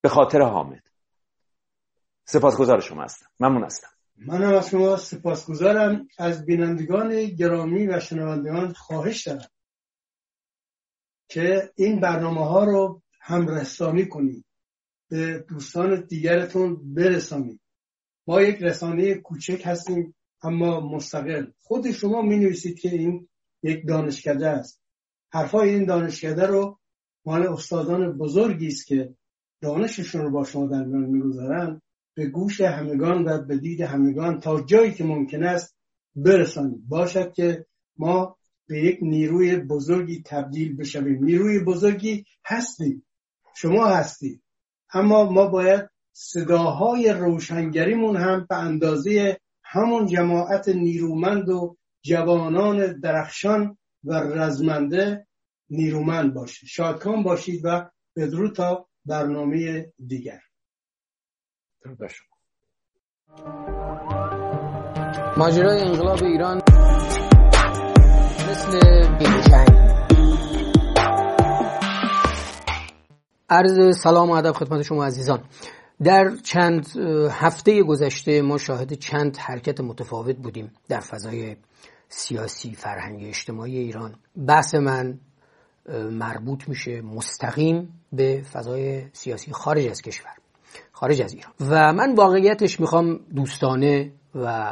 به خاطر حامد. سپاسگزار شما هستم. ممنون هستم. منم از شما سپاسگزارم. از بینندگان گرامی و شنوندگان خواهش دارم که این برنامه‌ها رو هم رسانی کنید، به دوستان دیگرتون برسانید. ما یک رسانه کوچک هستیم اما مستقل. خود شما می‌نویسید که این یک دانشکده است. حرفای این دانشکده رو مال استادان بزرگی است که دانششون رو با شما در میان می‌گذارن، به گوش همگان و به دید همگان تا جایی که ممکن است برسانید. باشد که ما به یک نیروی بزرگی تبدیل بشویم. نیروی بزرگی هستید، شما هستید، اما ما باید صداهای روشنگریمون هم به اندازه همون جماعت نیرومند و جوانان درخشان و رزمنده نیرومند باشه. شادکام باشید و بدرود تا برنامه دیگر. ماجرای انقلاب ایران مثل بیجنگ. عرض سلام و ادب خدمت شما عزیزان. در چند هفته گذشته ما شاهد چند حرکت متفاوت بودیم در فضای سیاسی، فرهنگی، اجتماعی ایران. بحث من مربوط میشه مستقیم به فضای سیاسی خارج از کشور، خارج از ایران، و من واقعیتش میخوام دوستانه و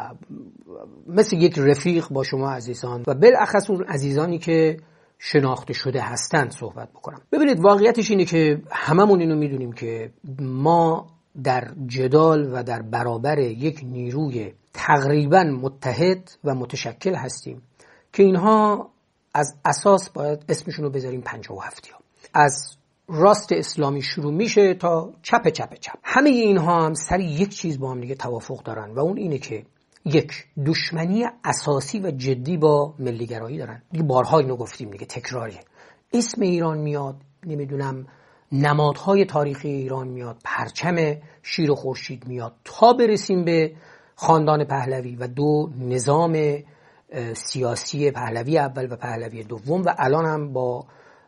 مثل یک رفیق با شما عزیزان و بالاخص اون عزیزانی که شناخته شده هستند صحبت بکنم. ببینید، واقعیتش اینه که هممون اینو میدونیم که ما در جدال و در برابر یک نیروی تقریبا متحد و متشکل هستیم که اینها از اساس باید اسمشون رو بذاریم 57 ها. از راست اسلامی شروع میشه تا چپ چپ چپ. همه اینها هم سر یک چیز با هم دیگه توافق دارن و اون اینه که یک، دشمنی اساسی و جدی با ملیگرایی دارن. دیگه بارها اینو گفتیم دیگه، تکراریه. اسم ایران میاد، نمیدونم نمادهای تاریخی ایران میاد، پرچم شیر و خورشید میاد، تا برسیم به خاندان پهلوی و دو نظام سیاسی پهلوی اول و پهلوی دوم و الان هم با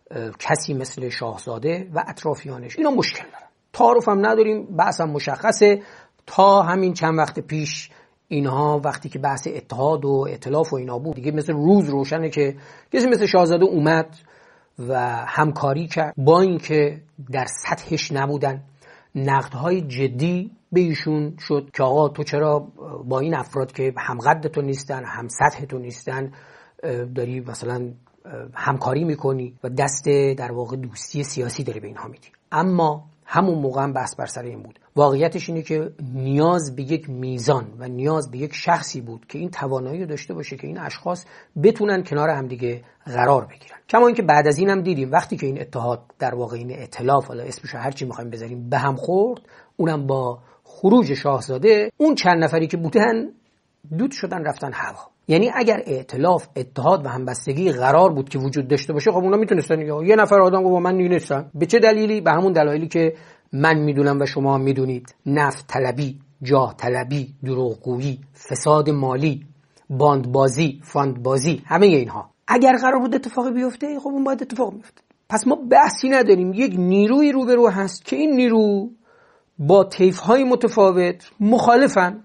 کسی مثل شاهزاده و اطرافیانش. اینا مشکل دارن. تعارف هم نداریم، بحث هم مشخصه. تا همین چند وقت پیش اینها وقتی که بحث اتحاد و ائتلاف و اینا بود، دیگه مثل روز روشنه که کسی مثل شاهزاده اومد و همکاری کرد، با اینکه در سطحش نبودن. نقدهای جدی به ایشون شد که آقا تو چرا با این افراد که هم قد تو نیستن هم سطح تو نیستن داری مثلا همکاری میکنی و دست در واقع دوستی سیاسی داری به اینها میدی. اما همون موقع هم بحث بر سر این بود. واقعیتش اینه که نیاز به یک میزان و نیاز به یک شخصی بود که این توانایی رو داشته باشه که این اشخاص بتونن کنار هم دیگه قرار بگیرن. کما اینکه بعد از این هم دیدیم وقتی که این اتحاد در واقع این ائتلاف، حالا اسمشو هر چی می‌خوایم بذاریم، به هم خورد، اونم با خروج شاهزاده، اون چند نفری که بودن دود شدن رفتن هوا. یعنی اگر ائتلاف، اتحاد و همبستگی قرار بود که وجود داشته باشه، خب اونا میتونستن یه نفر آدم گفت من نیستم. به چه دلیلی؟ به همون دلایلی که من میدونم و شما میدونید: نفت طلبی، جاه طلبی، دروغگویی، فساد مالی، باندبازی، فاندبازی، همه اینها. اگر قرار بود اتفاقی بیفته، خب اون باید اتفاق میفته. پس ما بحثی نداریم. یک نیروی روبرو هست که این نیرو با طیف‌های متفاوت مخالفن،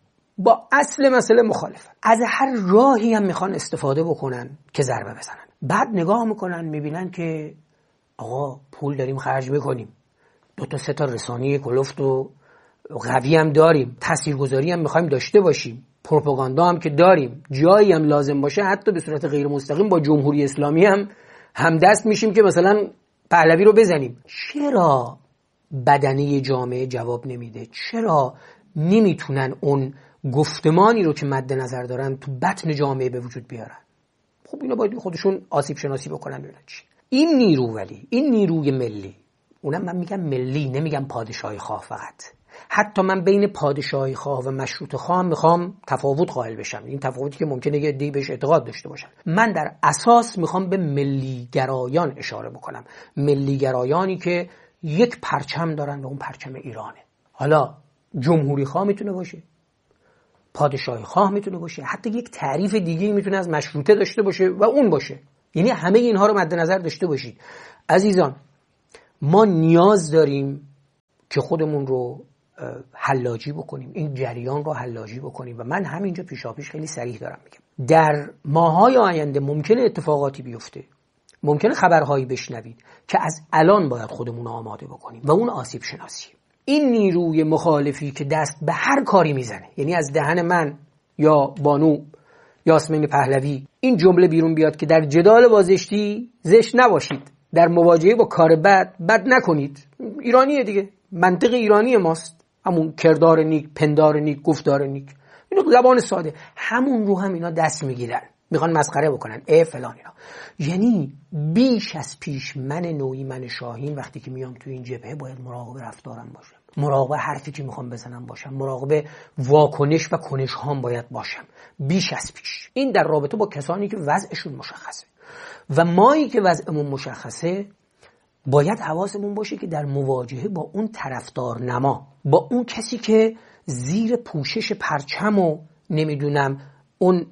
با اصل مسئله مخالفن، از هر راهی هم میخوان استفاده بکنن که ضربه بزنن. بعد نگاه میکنن میبینن که آقا پول داریم خرج میکنیم، 2 تا 3 تا رسانه کلفت و قوی هم داریم، تاثیرگذاری هم میخوایم داشته باشیم، پروپاگاندا هم که داریم، جایی هم لازم باشه حتی به صورت غیر مستقیم با جمهوری اسلامی هم همدست میشیم که مثلا پهلوی رو بزنیم. چرا بدنه جامعه جواب نمیده؟ چرا نمیتونن اون گفتمانی رو که مد نظر دارن تو بطن جامعه به وجود بیارن؟ خب اینا باید خودشون آسیب شناسی بکنن ببینن چی. این نیرو، ولی این نیروی ملی، اونم من میگم ملی، نمیگم پادشاهی خواه فقط. حتی من بین پادشاهی خواه و مشروطه خواه میخوام تفاوت قائل بشم. این تفاوتی که ممکنه یه عده‌ای بهش اعتقاد داشته باشن. من در اساس میخوام به ملی گرایان اشاره بکنم. ملی گرایانی که یک پرچم دارن و اون پرچم ایرانه. حالا جمهوری خواه میتونه باشه، پادشاهی خواه میتونه باشه، حتی یک تعریف دیگه میتونه از مشروطه داشته باشه و اون باشه. یعنی همه اینها رو مد نظر داشته باشید. عزیزان، ما نیاز داریم که خودمون رو حلاجی بکنیم، این جریان رو حلاجی بکنیم. و من همینجا پیشاپیش خیلی صریح دارم میگم در ماهای آینده ممکنه اتفاقاتی بیفته، ممکنه خبرهایی بشنوید که از الان باید خودمون رو آماده بکنیم و اون آسیب شناسی. این نیروی مخالفی که دست به هر کاری میزنه، یعنی از دهن من یا بانو یاسمین پهلوی این جمله بیرون بیاد که در جدال با زشتی زشت نباشید، در مواجهه با کار بد نکنید. ایرانیه دیگه، منطق ایرانی ماست، همون کردار نیک، پندار نیک، گفتار نیک، اینو زبان ساده. همون رو هم اینا دست میگیرن، میخوان مسخره بکنن فلان اینا. یعنی بیش از پیش من نوعی، من شاهین، وقتی که میام تو این جبهه باید مراقب رفتارم باشم، مراقب حرفی که میخوام بزنم باشم، مراقب واکنش و کنش هام باید باشم بیش از پیش. این در رابطه با کسانی که وضعشون مشخصه و مایی که وضعمون مشخصه باید حواسمون باشه که در مواجهه با اون طرفدار نما، با اون کسی که زیر پوشش پرچم و نمیدونم اون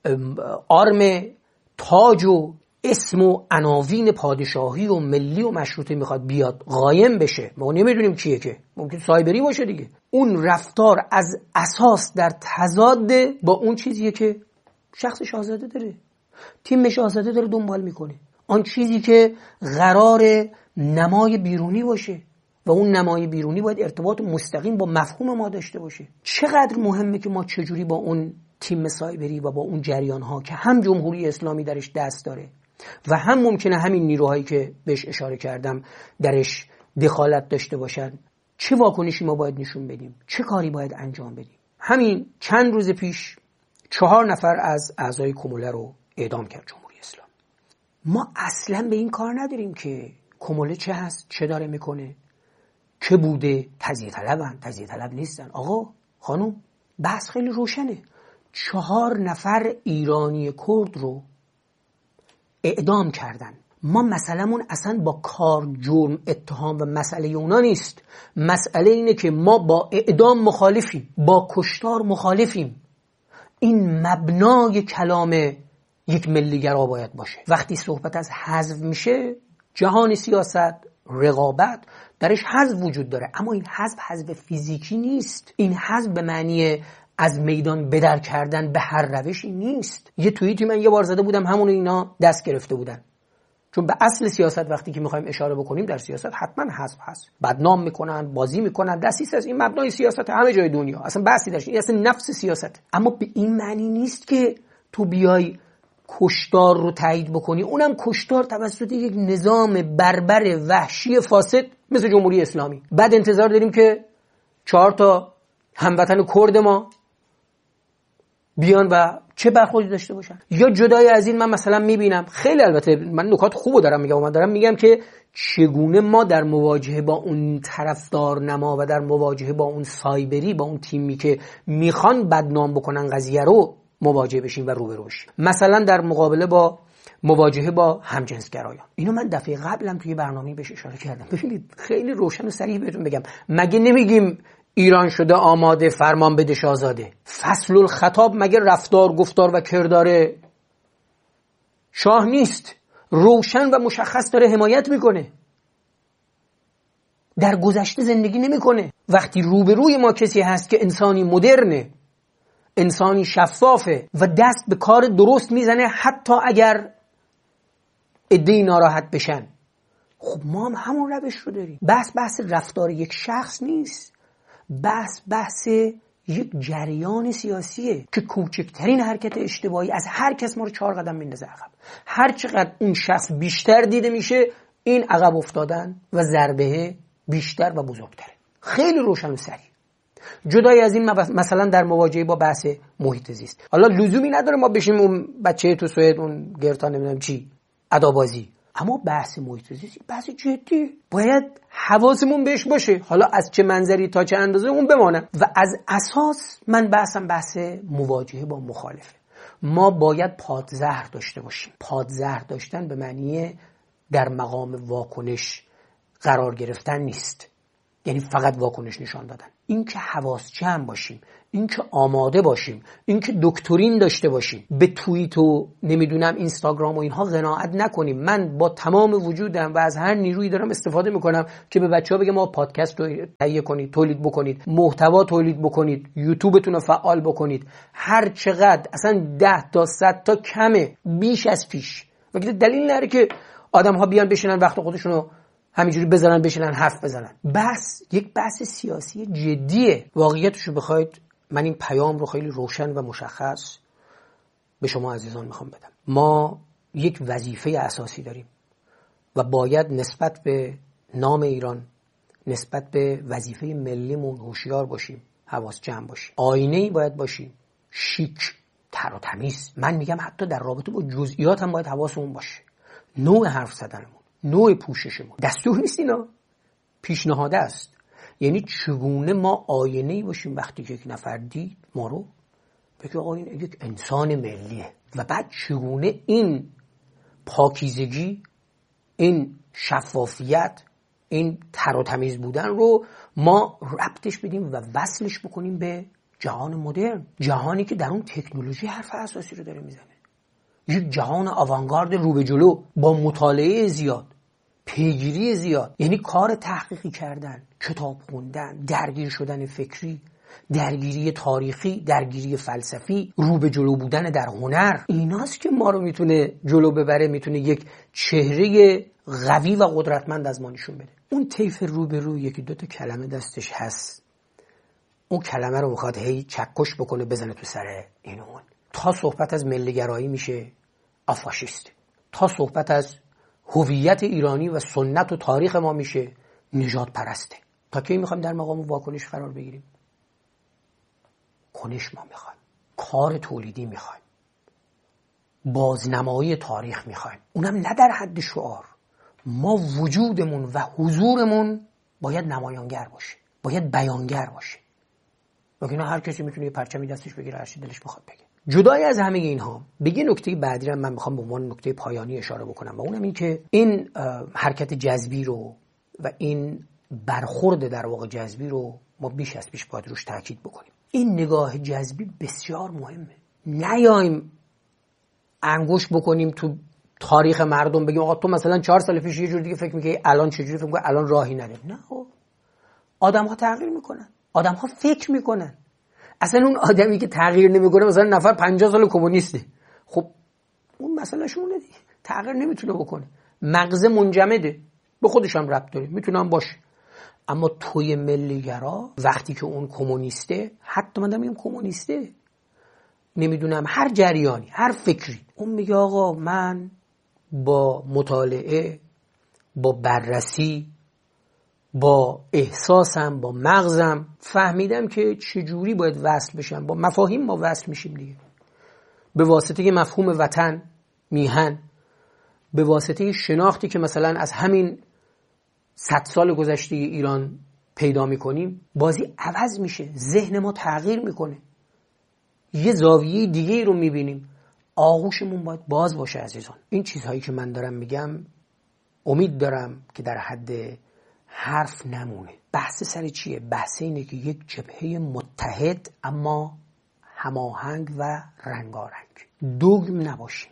آرم تاج و اسم و عناوین پادشاهی و ملی و مشروطه میخواد بیاد قایم بشه، ما نمیدونیم کیه، که ممکن سایبری باشه دیگه. اون رفتار از اساس در تضاد با اون چیزیه که شخص شاهزاده داره، تیم شاهزاده داره دنبال میکنه، آن چیزی که قرار نمای بیرونی باشه و اون نمای بیرونی باید ارتباط مستقیم با مفهوم ما داشته باشه. چقدر مهمه که ما چجوری با اون تیم سایبری و با اون جریان ها که هم جمهوری اسلامی درش دست داره و هم ممکنه همین نیروهایی که بهش اشاره کردم درش دخالت داشته باشن، چه واکنشی ما باید نشون بدیم، چه کاری باید انجام بدیم. همین چند روز پیش 4 نفر از اعضای کموله رو اعدام کرد جمهوری اسلامی. ما اصلا به این کار نداریم که کموله چه هست، چه داره میکنه، که بوده، تجزیه طلبن، تجزیه طلب نیستن. آقا خانم بحث خیلی روشنه. 4 نفر ایرانی کرد رو اعدام کردن. ما مسئله‌مون اصلا با کار، جرم، اتهام و مسئله اونا نیست. مسئله اینه که ما با اعدام مخالفیم، با کشتار مخالفیم. این مبنای کلام یک ملیگرا باید باشه. وقتی صحبت از حذف میشه، جهان سیاست، رقابت درش حذف وجود داره، اما این حذف فیزیکی نیست. این حذف به معنی از میدان بدر کردن به هر روشی نیست. یه توییتی من یه بار زده بودم، همون اینا دست گرفته بودن. چون به اصل سیاست وقتی که میخوایم اشاره بکنیم، در سیاست حتما حذف هست. بدنام میکنن، بازی میکنن، دسیسه است. این مبنای سیاست همه جای دنیا، اصلا بحثی درش این اصلا نفس سیاست. اما به این معنی نیست که تو بیای کشتار رو تایید بکنی، اونم کشتار توسط یک نظام بربر وحشی فاسد مثل جمهوری اسلامی. بعد انتظار داریم که 4 تا هموطن کرد ما بیان و چه برخوردی داشته باشن. یا جدای از این من مثلا میبینم خیلی، البته من نکات خوبو دارم میگم، من دارم میگم که چگونه ما در مواجهه با اون طرفدار نما و در مواجهه با اون سایبری، با اون تیمی که میخوان بدنام بکنن قضیه رو مواجه بشیم و روبرو بشیم. مثلا در مقابله با مواجهه با همجنسگرایان. اینو من دفعه قبلم توی برنامه بهش اشاره کردم. ببینید خیلی روشن و صریح بهتون بگم، مگه نمیگیم ایران شده آماده فرمان بده شاهزاده؟ فصل الخطاب مگه رفتار، گفتار و کردار شاه نیست؟ روشن و مشخص داره حمایت میکنه، در گذشته زندگی نمیکنه. وقتی روبروی ما کسی هست که انسانی مدرنه، انسانی شفافه و دست به کار درست میزنه حتی اگر عده‌ای ناراحت بشن، خب ما هم همون روش رو داریم. بحث رفتار یک شخص نیست، بحث یک جریان سیاسیه که کوچکترین حرکت اشتباهی از هر کس ما رو 4 قدم میندازه عقب. هر چقدر اون شخص بیشتر دیده میشه، این عقب افتادن و ضربه بیشتر و بزرگتره. خیلی روشن و صریح. جدای از این مثلا در مواجهه با بحث محیط زیست، حالا لزومی نداره ما بشیم اون بچه تو سوئد، اون گرتان نمیدونم چی ادابازی، اما بحث محیط زیست بحث جدی، باید حواسمون بهش باشه، حالا از چه منظری تا چه اندازه اون بمانه. و از اساس من بحث مواجهه با مخالفه. ما باید پادزهر داشته باشیم. پادزهر داشتن به معنی در مقام واکنش قرار گرفتن نیست. یعنی فقط واکنش نشان دادن. این که حواس جمع باشیم، این که آماده باشیم، این که دکترین داشته باشیم، به توییت و نمیدونم اینستاگرام و اینها قناعت نکنیم. من با تمام وجودم و از هر نیرویی دارم استفاده میکنم که به بچه‌ها بگم ما پادکست رو تهیه کنید، تولید بکنید، محتوا تولید بکنید، یوتیوبتون رو فعال بکنید، هر چقدر اصلا 10 تا 100 تا کمه بیش از پیش. وگرنه دلیل نره که آدم‌ها بیان بشینن وقت خودشونو همینجوری بزنن بشینن حرف بزنن. بس یک بحث سیاسی جدیه. واقعیتشو بخواید من این پیام رو خیلی روشن و مشخص به شما عزیزان میخوام بدم. ما یک وظیفه اساسی داریم و باید نسبت به نام ایران، نسبت به وظیفه ملیمون هوشیار باشیم، حواس جمع باشیم، آینه‌ای باید باشیم، شیک، تر و تمیز. من میگم حتی در رابطه با جزئیات هم باید حواسمون باشه. نوع حرف زدنمون، نوع پوششمون، دستور نیست اینا، پیشنهاده است. یعنی چگونه ما آینه‌ای باشیم وقتی که یک نفر دید ما رو بگه آقا این یک انسان ملیه، و بعد چگونه این پاکیزگی، این شفافیت، این تر و تمیز بودن رو ما ربطش بدیم و وصلش بکنیم به جهان مدرن، جهانی که در اون تکنولوژی حرف اساسی رو داره میزنه، یک جهان آوانگارد رو به جلو با مطالعه زیاد، پیگیری زیاد، یعنی کار تحقیقی کردن، کتاب خوندن، درگیر شدن فکری، درگیری تاریخی، درگیری فلسفی، رو به جلو بودن در هنر. ایناست که ما رو میتونه جلو ببره، میتونه یک چهره قوی و قدرتمند از ما نشون بده. اون طیف رو به رو یکی دو تا کلمه دستش هست، اون کلمه رو میخواد هی چکش بکنه بزنه تو سر این اون. تا صحبت از ملیگرایی میشه آفاشیست، تا صحبت از هویت ایرانی و سنت و تاریخ ما میشه نژاد پرسته. تا کی میخوایم در مقام واکنش قرار بگیریم؟ کنش ما میخوایم، کار تولیدی میخوایم، بازنمایی تاریخ میخوایم، اونم نه در حد شعار. ما وجودمون و حضورمون باید نمایانگر باشه، باید بیانگر باشه. وگرنه هر کسی میتونه یه پرچمی دستش بگیره هر چی دلش بخواد بگه. جدای از همه اینها بگه نکته بعدی رو من میخوام به عنوان نکته پایانی اشاره بکنم و اونم این که این حرکت جذبی رو و این برخورد در واقع جذبی رو ما بیش از پیش باید روش تاکید بکنیم. این نگاه جذبی بسیار مهمه. نیایم انگوش بکنیم تو تاریخ مردم بگیم آقا تو مثلا 4 سال پیش یه جور دیگه فکر می‌کردی، الان چجوری فکر می‌کنی، الان راهی نره. نه، آدم‌ها تغییر میکنن، آدم‌ها فکر میکنن. اصلا اون آدمی که تغییر نمیکنه مثلا نفر 50 سال کمونیسته، خب اون مسئله شونه دیگه، تغییر نمیتونه بکنه، مغز منجمده، به خودش هم ربط داره، میتونه هم باشه. اما توی ملیگرا وقتی که اون کمونیسته، حتی من میگم کمونیسته، نمیدونم هر جریانی، هر فکری، اون میگه آقا من با مطالعه، با بررسی، با احساسم، با مغزم فهمیدم که چجوری باید وصل بشم. با مفاهیم ما وصل میشیم دیگه، به واسطه مفهوم وطن، میهن، به واسطه شناختی که مثلا از همین 100 سال گذشته ایران پیدا میکنیم، بازی عوض میشه، ذهن ما تغییر میکنه، یه زاویه دیگه رو میبینیم. آغوشمون باید باز باشه عزیزان. این چیزهایی که من دارم میگم امید دارم که در حد حرف نمونه. بحث سر چیه؟ بحث اینه که یک جبهه متحد اما هماهنگ و رنگارنگ، دوگم نباشیم،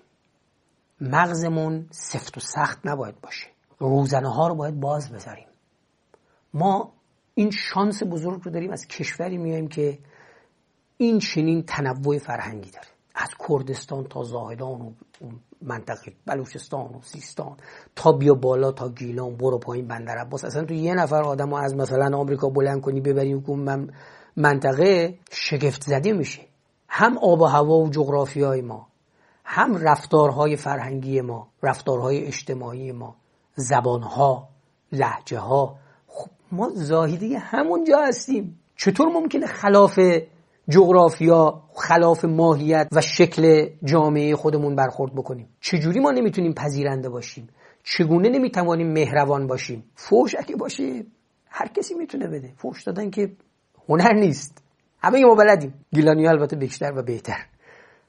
مغزمون سفت و سخت نباید باشه، روزنه ها رو باید باز بذاریم. ما این شانس بزرگ رو داریم، از کشوری میایم که این چنین تنوع فرهنگی داره، از کردستان تا زاهدان و منطقه بلوچستان و سیستان تا بیا بالا تا گیلان، برو پایین بندر عباس. اصلا تو یه نفر آدمو از مثلا آمریکا بلند کنی ببری اون منطقه، شگفت زده میشه. هم آب و هوا و جغرافیای ما، هم رفتارهای فرهنگی ما، رفتارهای اجتماعی ما، زبانها، لهجه ها. خب ما زاهدی همونجا هستیم. چطور ممکنه خلاف جغرافیا، خلاف ماهیت و شکل جامعه خودمون برخورد بکنیم؟ چجوری ما نمیتونیم پذیرنده باشیم؟ چگونه نمیتوانیم مهربان باشیم؟ فحش اگه باشه هر کسی میتونه بده. فحش دادن که هنر نیست، همه ما بلدیم، گیلانی البته بیشتر و بهتر.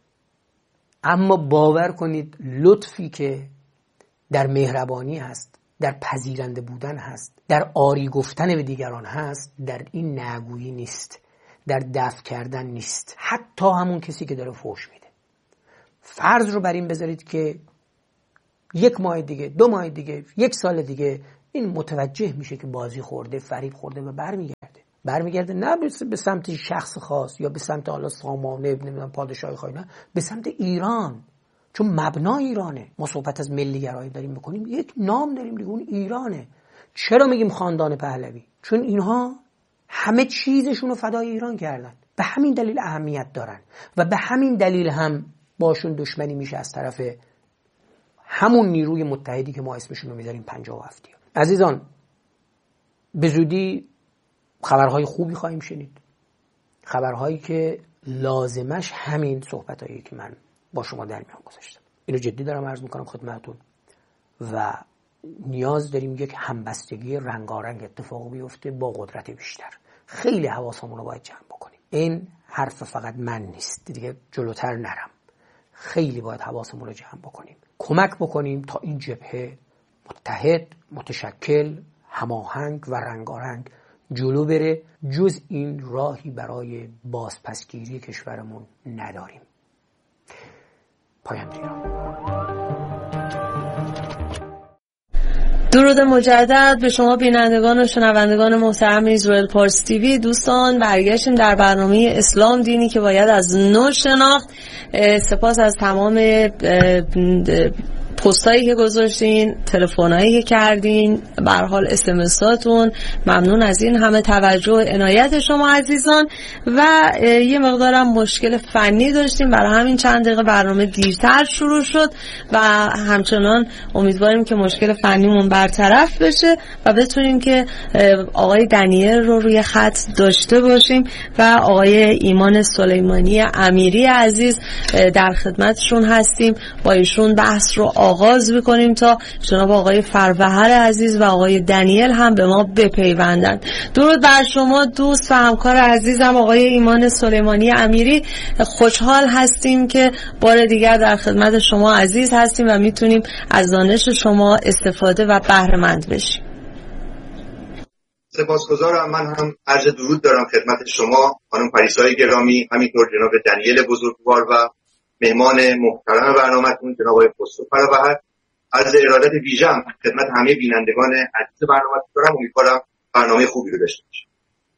اما باور کنید لطفی که در مهربانی هست، در پذیرنده بودن هست، در آری گفتن به دیگران هست، در این نگویی نیست، در دفع کردن نیست. حتی همون کسی که داره فحش میده، فرض رو بر این بذارید که 1 ماه دیگه، 2 ماه دیگه، 1 سال دیگه این متوجه میشه که بازی خورده، فریب خورده و برمیگرده نه به سمت شخص خاص یا به سمت حالا سامانه ابن پادشاهی خواهی، نه، به سمت ایران، چون مبنا ایرانه. ما صحبت از ملی گرایی داریم بکنیم، یک نام داریم دیگه، اون ایرانه. چرا میگیم خاندان پهلوی؟ چون اینها همه چیزشون رو فدای ایران کردن، به همین دلیل اهمیت دارن و به همین دلیل هم باشون دشمنی میشه از طرف همون نیروی متحدی که ما اسمشون رو میذاریم 57. عزیزان، به زودی خبرهای خوبی خواهیم شنید، خبرهایی که لازمش همین صحبتایی که من با شما در میان گذاشتم. اینو جدی دارم عرض میکنم خدمتتون و نیاز داریم یک همبستگی رنگارنگ اتفاق بیفته با قدرت بیشتر. خیلی حواسمون رو باید جمع بکنیم. این حرف فقط من نیست دیگه، جلوتر نرم. خیلی باید حواسمون رو جمع بکنیم، کمک بکنیم تا این جبهه متحد، متشکل، هماهنگ و رنگارنگ جلو بره. جز این راهی برای بازپسگیری کشورمون نداریم. پایان ایران. درود مجدد به شما بینندگان و شنوندگان محترم اسرائیل پارس تیوی. دوستان، برگشتیم در برنامه اسلام دینی که باید از نو شناخت. سپاس از تمام پستایی که گذاشتین، تلفنایی که کردین، به هر حال اسمساتون. ممنون از این همه توجه و عنایت شما عزیزان. و یه مقدارم مشکل فنی داشتیم، برای همین چند دقیقه برنامه دیرتر شروع شد و همچنان امیدواریم که مشکل فنیمون برطرف بشه و بتونیم که آقای دنیل رو روی خط داشته باشیم و آقای ایمان سلیمانی امیری عزیز در خدمتشون هستیم. با ایشون بحث رو آغاز بکنیم تا جناب آقای فروهر عزیز و آقای دنیل هم به ما بپیوندند. درود بر شما دوست و همکار عزیزم آقای ایمان سلیمانی امیری. خوشحال هستیم که بار دیگر در خدمت شما عزیز هستیم و میتونیم از دانش شما استفاده و بهره مند بشیم. سپاسگزارم. من هم عرض درود دارم خدمت شما خانم پریسای گرامی، همینطور جناب دنیل بزرگوار و مهمان محترم برنامه‌تون جناب آقای خسرو فروهر. عرض ارادت ویژه‌ام خدمت همه بینندگان عزیز برنامه‌تون دارم. امیدوارم برنامه خوبی رو داشته باشیم.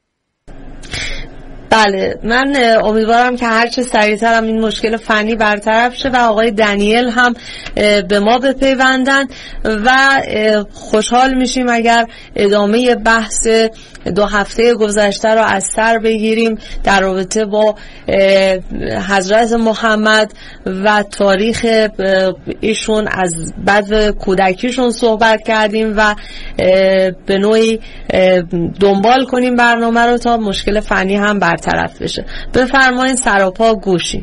بله، من امیدوارم که هرچه سریعتر هم این مشکل فنی برطرف شه و آقای دنیل هم به ما بپیوندن و خوشحال میشیم اگر ادامه بحث 2 هفته گذشته رو از سر بگیریم در رابطه با حضرت محمد و تاریخ ایشون. از بعد کودکیشون صحبت کردیم و به نوعی دنبال کنیم برنامه رو تا مشکل فنی هم برطرف بشه. بفرمایید، سراپا گوشی.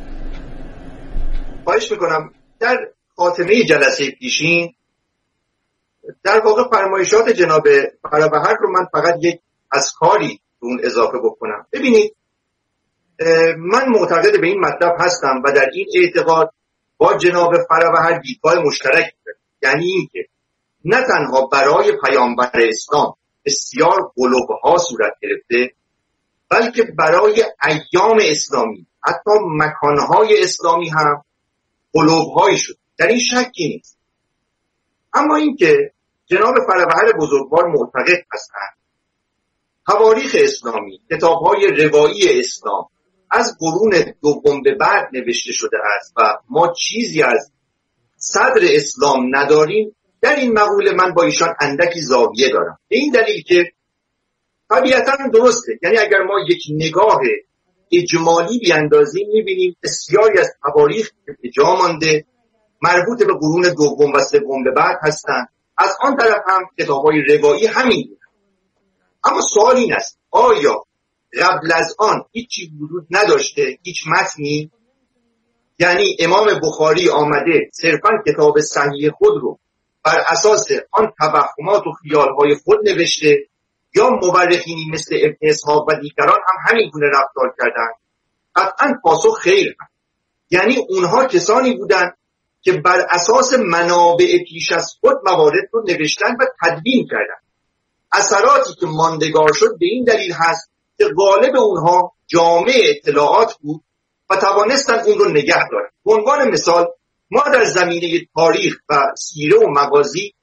خواهش میکنم. در خاتمه جلسه پیشین در واقع فرمایشات جناب فروهر رو من فقط یک اذکاری اون اضافه بکنم. ببینید، من معتقد به این مطلب هستم و در این اعتقاد با جناب فروهر دیدگاه مشترک دارم. یعنی این که نه تنها برای پیامبر اسلام بسیار قلوب‌ها صورت گرفته، بلکه برای ایام اسلامی حتی مکانهای اسلامی هم قلوب‌هایی شد. در این شکی نیست. اما این که جناب فروهر بزرگوار معتقد هستند تواریخ اسلامی، کتاب‌های روایی اسلام از قرون دوم به بعد نوشته شده است و ما چیزی از صدر اسلام نداریم، در این مقوله من با ایشان اندکی زاویه دارم. به این دلیل که طبیعتاً درسته، یعنی اگر ما یک نگاه اجمالی بیاندازیم می‌بینیم بسیاری از تواریخ که جا مانده مربوط به قرون دوم و سوم به بعد هستند. از آن طرف هم کتاب‌های روایی همین بود. اما سوال این است آیا قبل از آن هیچی وجود نداشته، هیچ متنی؟ یعنی امام بخاری آمده صرفاً کتاب صحیح خود رو بر اساس آن توهمات و خیال‌های خود نوشته یا مورخینی مثل ابن اسحاق و دیگران هم همین گونه رفتار کردند؟ قطعاً پاسخ خیر. یعنی اونها کسانی بودند که بر اساس منابع پیش از خود موارد رو نوشتن و تدوین کردن. اثراتی که ماندگار شد به این دلیل هست که غالب اونها جامع اطلاعات بود و توانستن اون رو نگه دارن. به عنوان مثال ما در زمینه تاریخ و سیره و مغازی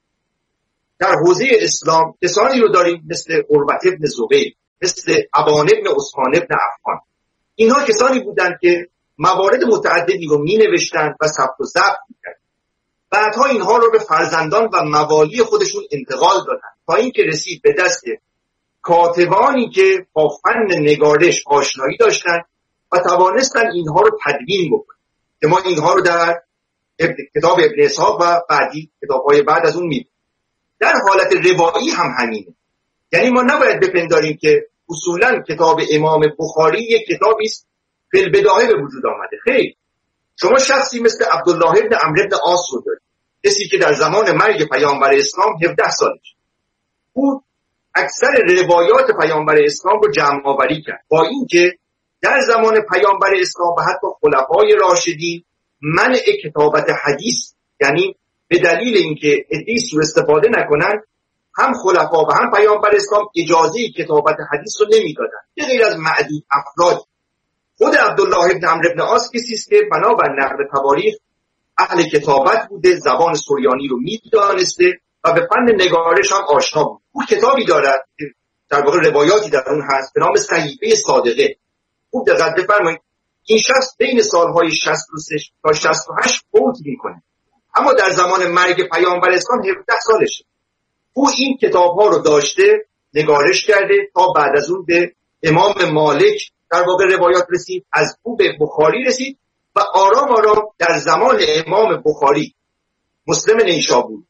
در حوزه اسلام کسانی رو داریم مثل عروة ابن زبیر، مثل ابان ابن عثمان ابن عفان. اینها کسانی بودند که موارد متعددی رو می نوشتن و ثبت و ضبط می کردن. بعدها اینها رو به فرزندان و موالی خودشون انتقال دادن تا اینکه رسید به دست کاتبانی که با فن نگارش آشنایی داشتن و توانستن اینها رو تدوین بکنن که ما اینها رو در کتاب ابن اسحاق و بعدی کتاب‌های بعد از اون می‌بینیم. در حالت روایی هم همینه. یعنی ما نباید بپنداریم که اصولاً کتاب امام بخاری یک کتابی است فی البداهه به وجود آمده. خیر، شما شخصی مثل عبدالله ابن عمرو ابن عاص رو دارید، کسی که در زمان مرگ پیامبر اسلام 17 سالش بود، اکثر روایات پیامبر اسلام رو جمع آوری کرد، با اینکه در زمان پیامبر اسلام و حتی خلفای راشدین منع کتابت حدیث، یعنی به دلیل اینکه عده‌ای سوء استفاده نکنن، هم خلفا و هم پیامبر اسلام اجازه کتابت حدیث رو نمیدادن، به غیر از معدود افراد. خود عبدالله ابن عمرو ابن عاص کسی است که بنابر نقل تواریخ اهل کتابت بوده، زبان سریانی رو میدانسته و به فن نگارش هم آشنا بود. او کتابی دارد که در واقع روایاتی در اون هست به نام صحیفه صادقه. خوب دقت بفرمایید، این شخص بین سالهای 63 تا 68 فوت میکنه، اما در زمان مرگ پیامبر اسلام 17 سالشه. او این کتاب‌ها رو داشته، نگارش کرده تا بعد از اون به امام مالک در واقع روایات رسید، از او به بخاری رسید و آرام آرام در زمان امام بخاری، مسلم نیشابوری،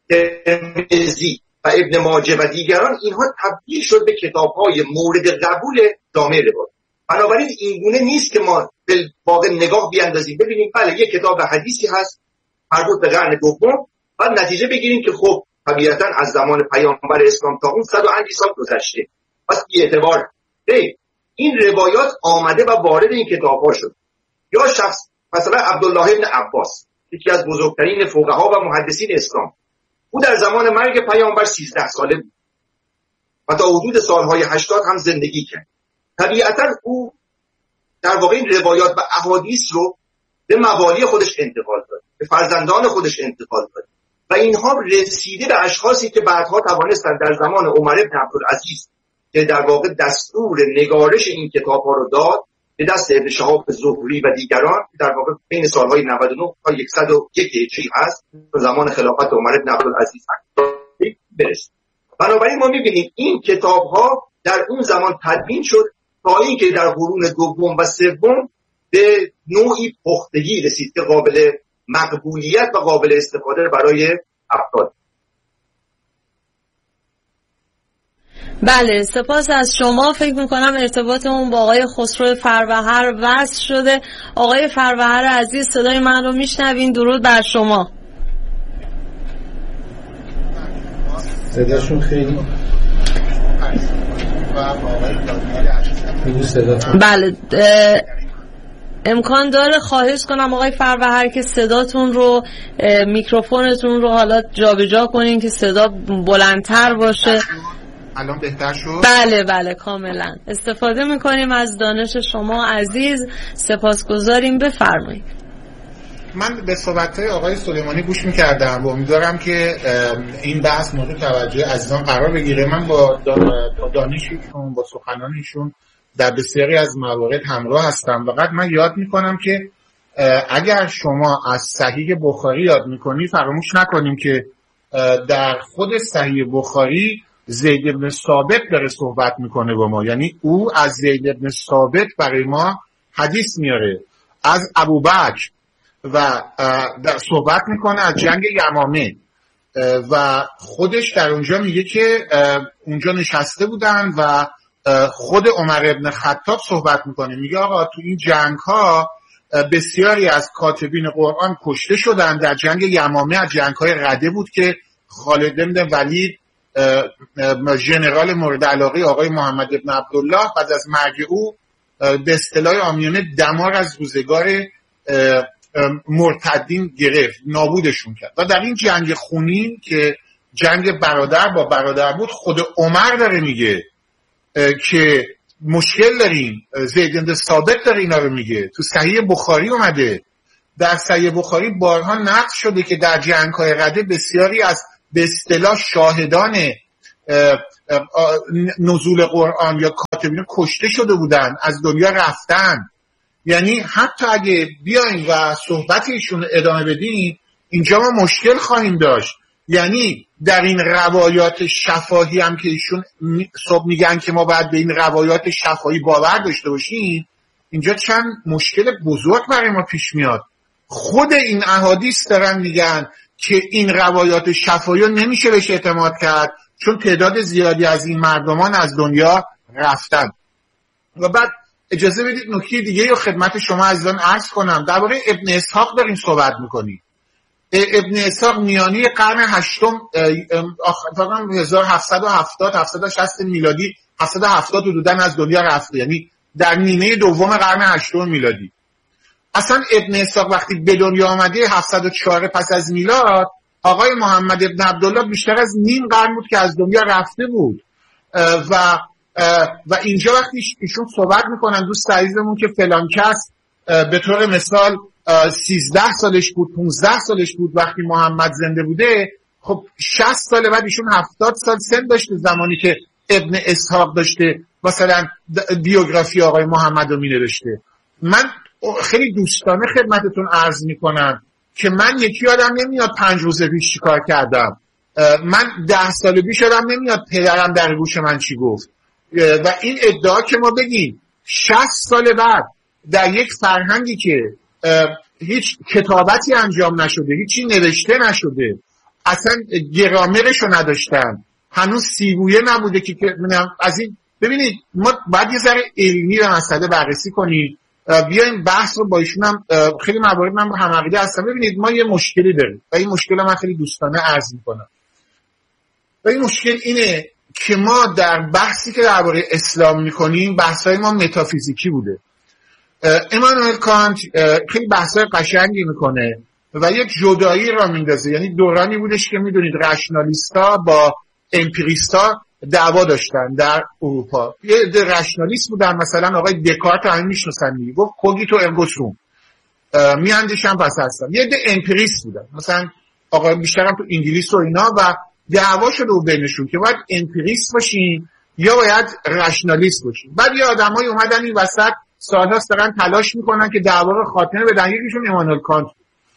ترمذی و ابن ماجه و دیگران، اینها تبدیل شد به کتاب‌های مورد قبول جامعه روایات. بنابراین این گونه نیست که ما به واقع نگاه بیاندازیم ببینیم بله یک کتاب حدیثی هست مربوط به قرن دوم و نتیجه بگیریم که خب طبیعتاً از زمان پیامبر اسلام تا اون 100 سال گذشته، پس بی اعتبار. این روایات آمده و وارد این کتاب‌ها شد. یا شخص مثلا عبدالله ابن عباس، یکی از بزرگترین فقها و محدثین اسلام، او در زمان مرگ پیامبر 13 ساله بود و تا حدود سالهای 80 هم زندگی کرد. طبیعتاً او در واقع این روایات و احادیث رو به موالی خودش انتقال داد، به فرزندان خودش انتقال داد و اینها رسیده به اشخاصی که بعدها توانستند در زمان عمر بن عبدالعزیز که در واقع دستور نگارش این کتاب‌ها رو داد به دست ابن شهاب زهری و دیگران که در واقع بین سالهای 99 تا 101 هجری هست، زمان خلافت عمر بن عبدالعزیز برسید. بنابراین ما می‌بینیم این کتاب‌ها در اون زمان تدوین شد تا اینکه در قرون دوم و سوم به نوعی پختگی رسید که قابل مقبولیت و قابل استفاده برای افراد. بله، سپاس از شما. فکر میکنم ارتباطمون با آقای خسرو فروهر وصل شده. آقای فروهر عزیز، صدای من رو میشنوین؟ درود بر شما. صداشون خیلی بله، امکان داره خواهش کنم آقای فروهر که صداتون رو، میکروفونتون رو حالا جابجا کنین که صدا بلندتر باشه. الان بهتر شد؟ بله بله کاملا. استفاده میکنیم از دانش شما عزیز، سپاسگزاریم. بفرمایید. من به صحبت‌های آقای سلیمانی گوش می‌کردم و امیدوارم که این بحث مورد توجه عزیزان قرار بگیره. من با دانششون، با سخنانشون در بسیاری از موارد همراه هستم. فقط من یاد میکنم که اگر شما از صحیح بخاری یاد میکنی فراموش نکنیم که در خود صحیح بخاری زید بن ثابت داره صحبت میکنه با ما، یعنی او از زید بن ثابت برای ما حدیث میاره، از ابوبکر و صحبت میکنه از جنگ یمامه و خودش در اونجا میگه که اونجا نشسته بودن و خود عمر ابن خطاب صحبت میکنه، میگه آقا تو این جنگ ها بسیاری از کاتبین قرآن کشته شدن. در جنگ یمامه از جنگ های رده بود که خالد بن ولید ژنرال مورد علاقه آقای محمد ابن عبدالله بعد از مرگ او به اصطلاح عامیانه دمار از روزگار مرتدین گرفت، نابودشون کرد. و در این جنگ خونین که جنگ برادر با برادر بود، خود عمر داره میگه که مشکل داریم. زید بن ثابت داره اینا رو میگه، تو صحیح بخاری اومده. در صحیح بخاری بارها نقل شده که در جنگ‌های رده بسیاری از به اصطلاح شاهدان نزول قرآن یا کاتبین کشته شده بودن، از دنیا رفتن. یعنی حتی اگه بیاین و صحبت ایشون ادامه بدین، اینجا ما مشکل خواهیم داشت. یعنی در این روایات شفاهی هم که ایشون میگن که ما باید به این روایات شفاهی باور داشته باشیم، اینجا چند مشکل بزرگ برای ما پیش میاد. خود این احادیث دارن میگن که این روایات شفاهی رو نمیشه بهش اعتماد کرد، چون تعداد زیادی از این مردمان از دنیا رفتن. و بعد اجازه بدید نکته دیگه رو خدمت شما عزیزان عرض کنم. درباره ابن اسحاق داریم صحبت میکنیم. ابن اسحاق میانی قرن هشتم، 1760 میلادی، 770 حدوداً از دنیا رفته، یعنی در نیمه دوم قرن هشتم میلادی. اصلا ابن اسحاق وقتی به دنیا آمده 704 پس از میلاد، آقای محمد ابن عبدالله بیشتر از نیم قرن بود که از دنیا رفته بود. و اینجا وقتی ایشون صحبت میکنن، دوست عزیزمون که فلان کس به طور مثال 13 سالش بود، 15 سالش بود وقتی محمد زنده بوده، خب 60 سال بعد ایشون 70 سال سن داشته زمانی که ابن اسحاق داشته مثلا بیوگرافی آقای محمد رو مینوشته. من خیلی دوستانه خدمتتون عرض میکنم که من یکی آدم نمیاد 5 روز پیش چی کار کردم، من 10 سال پیش آدم نمیاد پدرم در گوش من چی گفت. و این ادعا که ما بگیم 60 سال بعد در یک فرهنگی که هیچ کتابتی انجام نشده، هیچی نوشته نشده، اصلا گرامرش رو نداشتن، هنوز سیبویه نبوده که از این ببینید ما باید یه ذره علمی به مسئله بررسی کنیم. بیایم بحث رو با ایشون هم خیلی موارد من با هم عقیده هستم. ببینید ما یه مشکلی داریم و این مشکل من خیلی دوستانه عرض میکنم. و این مشکل اینه که ما در بحثی که درباره اسلام میکنیم بحثای ما متافیزیکی بوده. امانوئل کانت خیلی بحثای قشنگی میکنه و یک جدایی را میندازه. یعنی دورانی بودش که میدونید رشنالیستا با امپیریستا دعوا داشتن در اروپا. یه رشنالیست بودن، مثلا آقای دکارت همین میشناسن میگه، گفت کوگیتو ارگو سوم، میاندیشم پس هستم. یه ده امپیریست بودن، مثلا آقای بیشترم تو انگلیس و اینا، و دعوا شده و بینشون که باید امپیریست باشین یا باید رشنالیست باشین. بعد یه آدمایی اومدن این وسط سال‌هاست دارن تلاش میکنن که دعوا رو خاتمه بدن. یکیشون امانوئل کانت.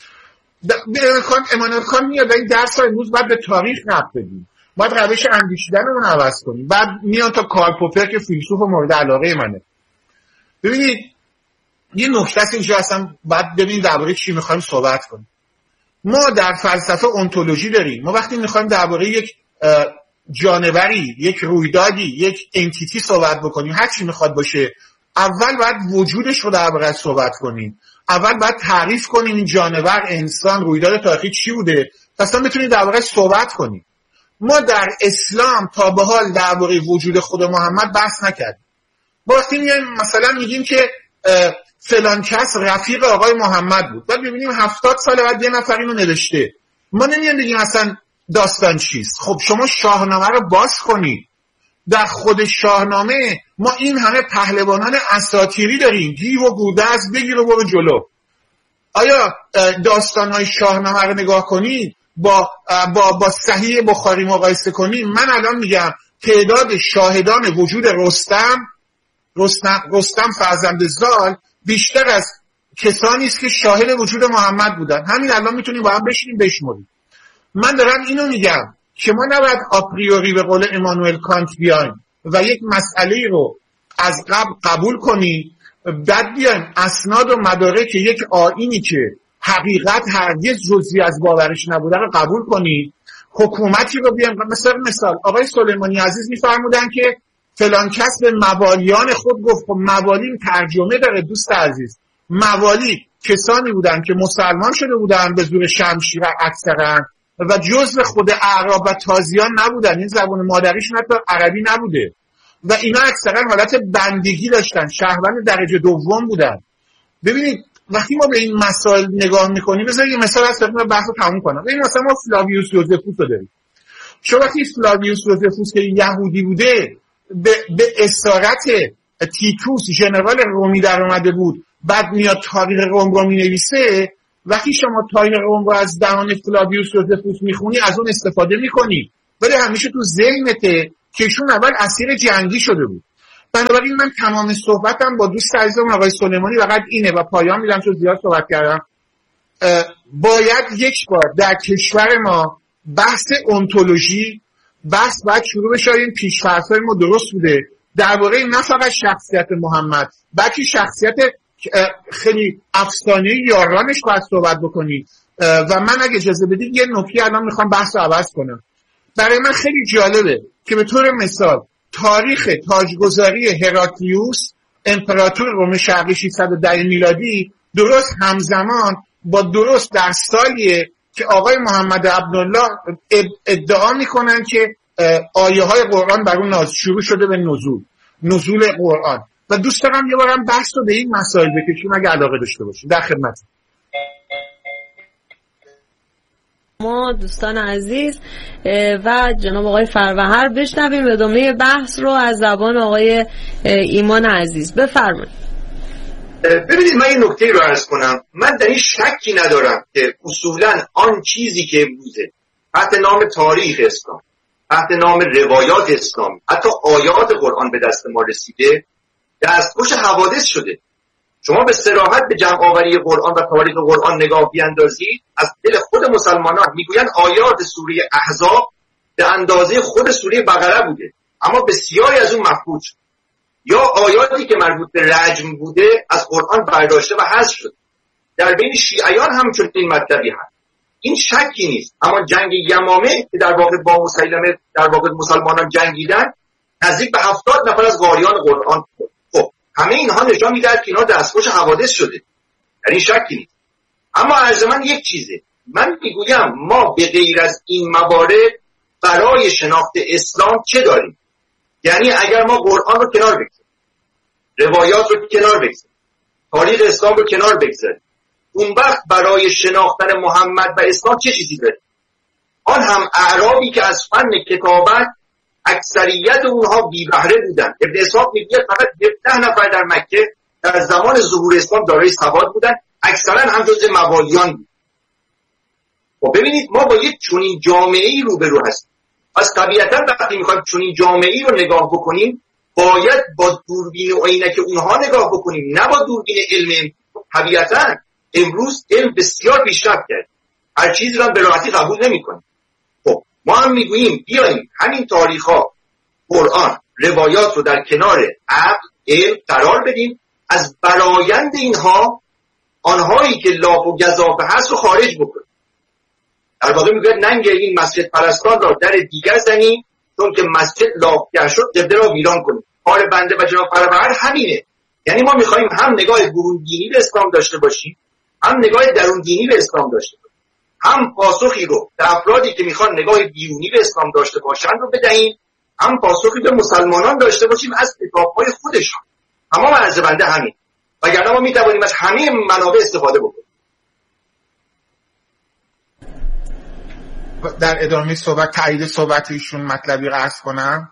امانوئل کانت میاد این درس رو امروز باید به تاریخ ربط بدیم، باید روش اندیشیدن رو عوض کنیم. بعد میان تا کارل پوپر که فیلسوف مورد علاقه منه. ببینید یه نکته است اینجا اصلا باید ببینید درباره چی میخوایم صحبت کنیم. ما در فلسفه انتولوژی داریم. ما وقتی میخوایم درباره یک جانوری، یک رویدادی، یک انتیتی صحبت بکنیم، هر چی میخواد باشه، اول باید وجودش رو درباره صحبت کنیم. اول باید تعریف کنیم این جانور، انسان، رویداد تاریخی چی بوده، اصلا بتونیم درباره صحبت کنیم. ما در اسلام تا به حال درباره وجود خود محمد بحث نکردیم. ما وقتی میایم مثلا میگیم که فلان کس رفیق آقای محمد بود، بعد ببینیم 70 سال بعد یه نفر اینو نوشته، ما نمیایم بگیم اصلا داستان چیست. خب شما شاهنامه رو باز کنید. در خود شاهنامه ما این همه پهلوانان اساطیری داریم، گیو و گودرز، بگیر و برو جلو. آیا داستان‌های شاهنامه رو نگاه کنید با صحیح بخاری مقایسه کنیم، من الان میگم تعداد شاهدان وجود رستم فرزند زال بیشتر از کسانی است که شاهد وجود محمد بودن. همین الان میتونیم با هم بشینیم بشمریم. من دارم اینو میگم که ما نباید آپریوری به قول امانوئل کانت بیایم و یک مسئله رو از قبل قبول کنیم، بعد بیایم اسناد و مدارک یک آیینی که حقیقت هرگز جزئی از باورش نبوده رو قبول کنیم. حکومتی رو بیایم، مثال آقای سلیمانی عزیز میفرمودن که فلان کس به موالیان خود گفت. خب موالی ترجمه داره دوست عزیز. موالی کسانی بودن که مسلمان شده بودن به زور شمشیر اکثرا و جزء خود اعراب و تازیان نبودن، این زبان مادریشون حتی عربی نبوده و اینا اکثرا حالت بندگی داشتن، شهروند درجه دوم بودن. ببینید وقتی ما به این مسائل نگاه میکنیم، بذارید یه مثال از خدمت بحث رو تموم کنم. ببین مثلا ما فلاویوس یوزفوس رو داریم. شما وقتی فلاویوس یوزفوس که یهودی بوده به اسارت تیتوس ژنرال رومی در اومده بود، بعد میاد تاریخ روم رو مینویسه، وقتی شما تاریخ روم رو از دهان فلاویوس یوزفوس میخونی از اون استفاده میکنی، ولی همیشه تو ذهنته که ایشون اول اسیر جنگی شده بود. بنابراین من تمام صحبتم با دوست عزیزم آقای سلیمانی فقط اینه و پایان میدم چون زیاد صحبت کردم. باید یک بار در کشور ما بحث اونتولوژی باید شروع بشه. این پیش‌فرض‌های ما درست بوده درباره نه فقط شخصیت محمد بلکه شخصیت خیلی افسانه‌ای یارانش باید صحبت بکنی. و من اگه اجازه بدید یه نکته الان میخوام بحث رو عوض کنم. برای من خیلی جالبه که به طور مثال تاریخ تاجگذاری هراکلیوس امپراتور روم شرقی 610 میلادی درست همزمان با درست در سالیه که آقای محمد عبدالله ادعا میکنن که آیه های قرآن بر اون شروع شده به نزول قرآن. و دوست دارم یه بارم بحث رو به این مسائل بکشیم اگه علاقه داشته باشیم. در خدمت ما دوستان عزیز و جناب آقای فروهر بشنویم ادامه بحث رو از زبان آقای ایمان عزیز. بفرمایید. ببینید من این نکته رو عرض کنم. من در این شکی ندارم که اصولا آن چیزی که بوده تحت نام تاریخ اسلام، تحت نام روایات اسلام، حتی آیات قرآن به دست ما رسیده دستخوش حوادث شده. شما به صراحت به جمع آوری قرآن و تاریخ قرآن نگاه بیاندازید، از دل خود مسلمانان میگویند آیات سوره احزاب به اندازه خود سوره بقره بوده، اما بسیاری از اون مفقود شد. یا آیاتی که مربوط به رجم بوده از قرآن برداشته و حذف شد. در بین شیعیان هم چنین مطلبی هست، این شکی نیست. اما جنگ یمامه که در واقع با مسیلمه در واقع مسلمانان جنگیدن، نزدیک به 70 نفر از قاریان قرآن. خب همه اینها نشان میدهد که اینا دستخوش حوادث شده، در این شکی نیست. اما عرض من یک چیزه، من میگویم ما به غیر از این موارد برای شناخت اسلام چه داریم؟ یعنی اگر ما قرآن رو کنار بگذاریم، روایات رو کنار بگذاریم، تاریخ اسلام رو کنار بگذاریم، اون وقت برای شناختن محمد و اسلام چه چیزی داریم؟ آن هم اعرابی که از فن کتابت اکثریت اونها بی بهره بودن. ابن اسحاق میگه فقط 10 نفر در مکه در زمان ظهور اسلام دارای سواد بودن، اکثرا هم جزء موالیان بود. و ببینید ما با یک چنین جامعه‌ای روبرو هستیم. پس طبیعتا وقتی میخوایم چنین جامعه‌ای رو نگاه بکنیم باید با دوربین و عینک اونها نگاه بکنیم، نه با دوربین علم. طبیعتا امروز علم بسیار پیشرفت کرد، هر چیزی رو به راحتی قبول نمی‌کنیم. خب ما هم میگوییم بیاییم همین تاریخ‌ها، قرآن، روایات رو در کنار عقل، علم قرار بدیم، از برآیند اینها آنهایی که لاف و گزافه هست رو خارج بکنیم. در واقع میگه ننگ این مسجد پرستان را در دیگر زنیم، چون که مسجد لافگر شد قبله را ویران کنیم. کار بنده و جناب فروهر همینه. یعنی ما میخوایم هم نگاه برون دینی به اسلام داشته باشیم، هم نگاه درون دینی به اسلام داشته باشیم، هم پاسخی رو به افرادی که میخوان نگاه بیرونی به اسلام داشته باشن رو بدهیم، هم پاسخی به مسلمانان داشته باشیم از کتاب‌های خودشان. تمام عرض بنده همین. وگرنه ما میتوانیم از همه منابع استفاده بکنیم. در ادامه صحبت تایید صحبت ایشون مطلبی رو عرض کنم.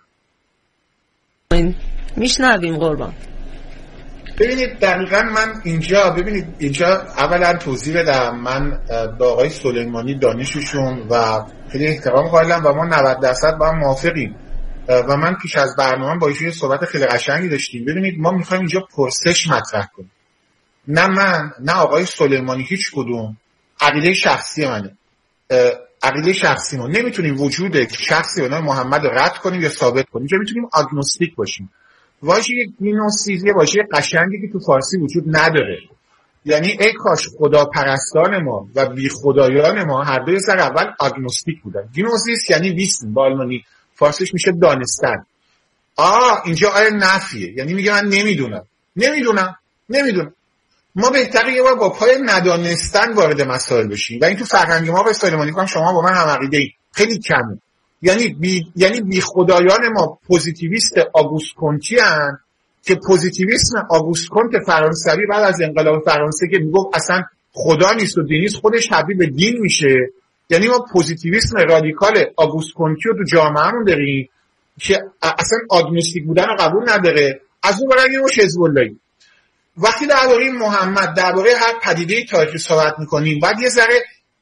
میشنویم قربان. ببینید دقیقاً من اینجا اولا توضیح بدم. من با آقای سلیمانی دانششون و خیلی احترام قائلم و ما 90% با هم موافقیم و من پیش از برنامه با ایشون صحبت خیلی قشنگی داشتیم. ببینید ما میخوایم اینجا پرسش مطرح کنیم، نه من نه آقای سلیمانی، هیچ کدوم. عقیده شخصی منه، عقیده شخصی ما نمیتونیم وجود شخصی به نام محمد رو رد کنیم یا ثابت کنیم. اینجا میتونیم آگنوستیک باشیم. واژه گنوسیس یه واژه قشنگی که تو فارسی وجود نداره. یعنی ای کاش خدا پرستان ما و بی خدایان ما هر دوی سر اول آگنوستیک بودن. گنوسیس یعنی ویسن، با آلمانی فارسیش میشه دانستن. اینجا آیه نفیه، یعنی میگه من نمیدونم. ما بهتره یه بار با پای ندانستن وارد مسائل بشیم و این تو فرهنگ ما به سلیمانی کنم شما با من هم عقیده‌ای خیلی کمه. یعنی بی خدایان ما پوزیتیویست آگوست کنتی هن که پوزیتیویسم آگوست کنت فرانسوی بعد از انقلاب فرانسه که میگفت اصلا خدا نیست و دین نیست، خودش تبدیل به دین میشه. یعنی ما پوزیتیویسم رادیکال آگوست کنتی رو تو جامعهمون داریم که اصلا آگنوستیک بودن رو قبول نداره. از اون برای اینو حزب اللهی. وقتی درباره محمد، درباره هر پدیده تاریخی صحبت میکنیم باید یه ذره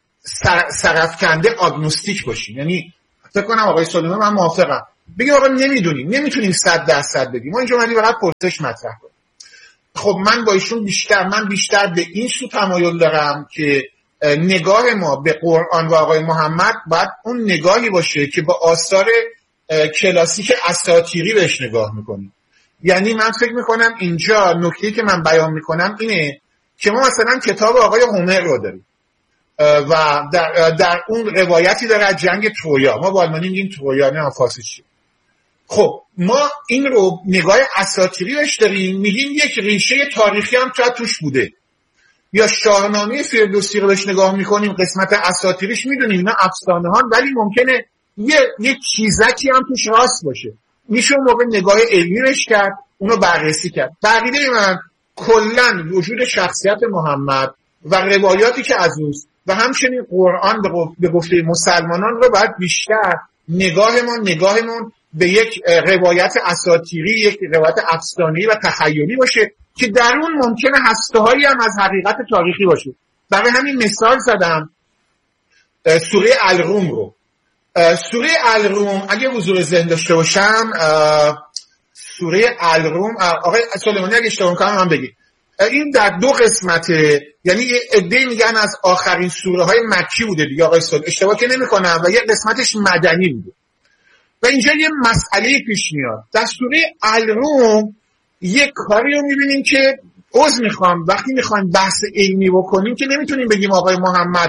سرفکنده آگنوستیک باشیم. یعنی فکر کنم آقای سلیمانی من موافقم، بگیم آقا نمیتونیم 100% بگیم، ما اینجا اومدیم فقط پرسش مطرح کنیم. خب من با ایشون بیشتر به این سو تمایل دارم که نگاه ما به قرآن و آقای محمد باید اون نگاهی باشه که با آثار کلاسیک اساطیری بهش نگاه میکنیم. یعنی من فکر میکنم اینجا نکته‌ای که من بیان میکنم اینه که ما مثلا کتاب آقای هومر رو داریم و در اون روایتی داره از جنگ ترویا، ما با آلمانی میگیم ترویا، نه فارسی چی. خب ما این رو نگاه اساطیری بهش داریم، میگیم یک ریشه تاریخی هم توش بوده. یا شاهنامه فردوسی رو بهش نگاه میکنیم، قسمت اساطیریش میدونیم نه افسانه ها، ولی ممکنه یه چیزکی هم توش راست باشه. میشه اون موقع نگاه علمی بهش کرد، اونو بررسی کرد. بقیده من کلن وجود شخصیت محمد و روایاتی که از اوست و همچنین قرآن به گفته مسلمانان رو باید بیشتر نگاهمون به یک روایت اساطیری، یک روایت افسانه‌ای و تخیلی باشه که در اون ممکنه هسته‌هایی هم از حقیقت تاریخی باشه. برای همین مثال زدم سوره الروم رو. سوره الروم اگه حضور ذهن داشته باشم، سوره الروم آقای سلیمانی اگه اشتباه کنم من بگید، این در 2 قسمته، یعنی یه عده میگن از آخرین سوره های مکی بوده دیگه آقای سلیمانی اشتباه که نمی‌کنم، و یه قسمتش مدنی بوده. و اینجا یه مسئله پیش میاد. در سوره الروم یه کاری رو میبینیم که وقتی میخوایم بحث علمی بکنیم که نمیتونیم بگیم آقای محمد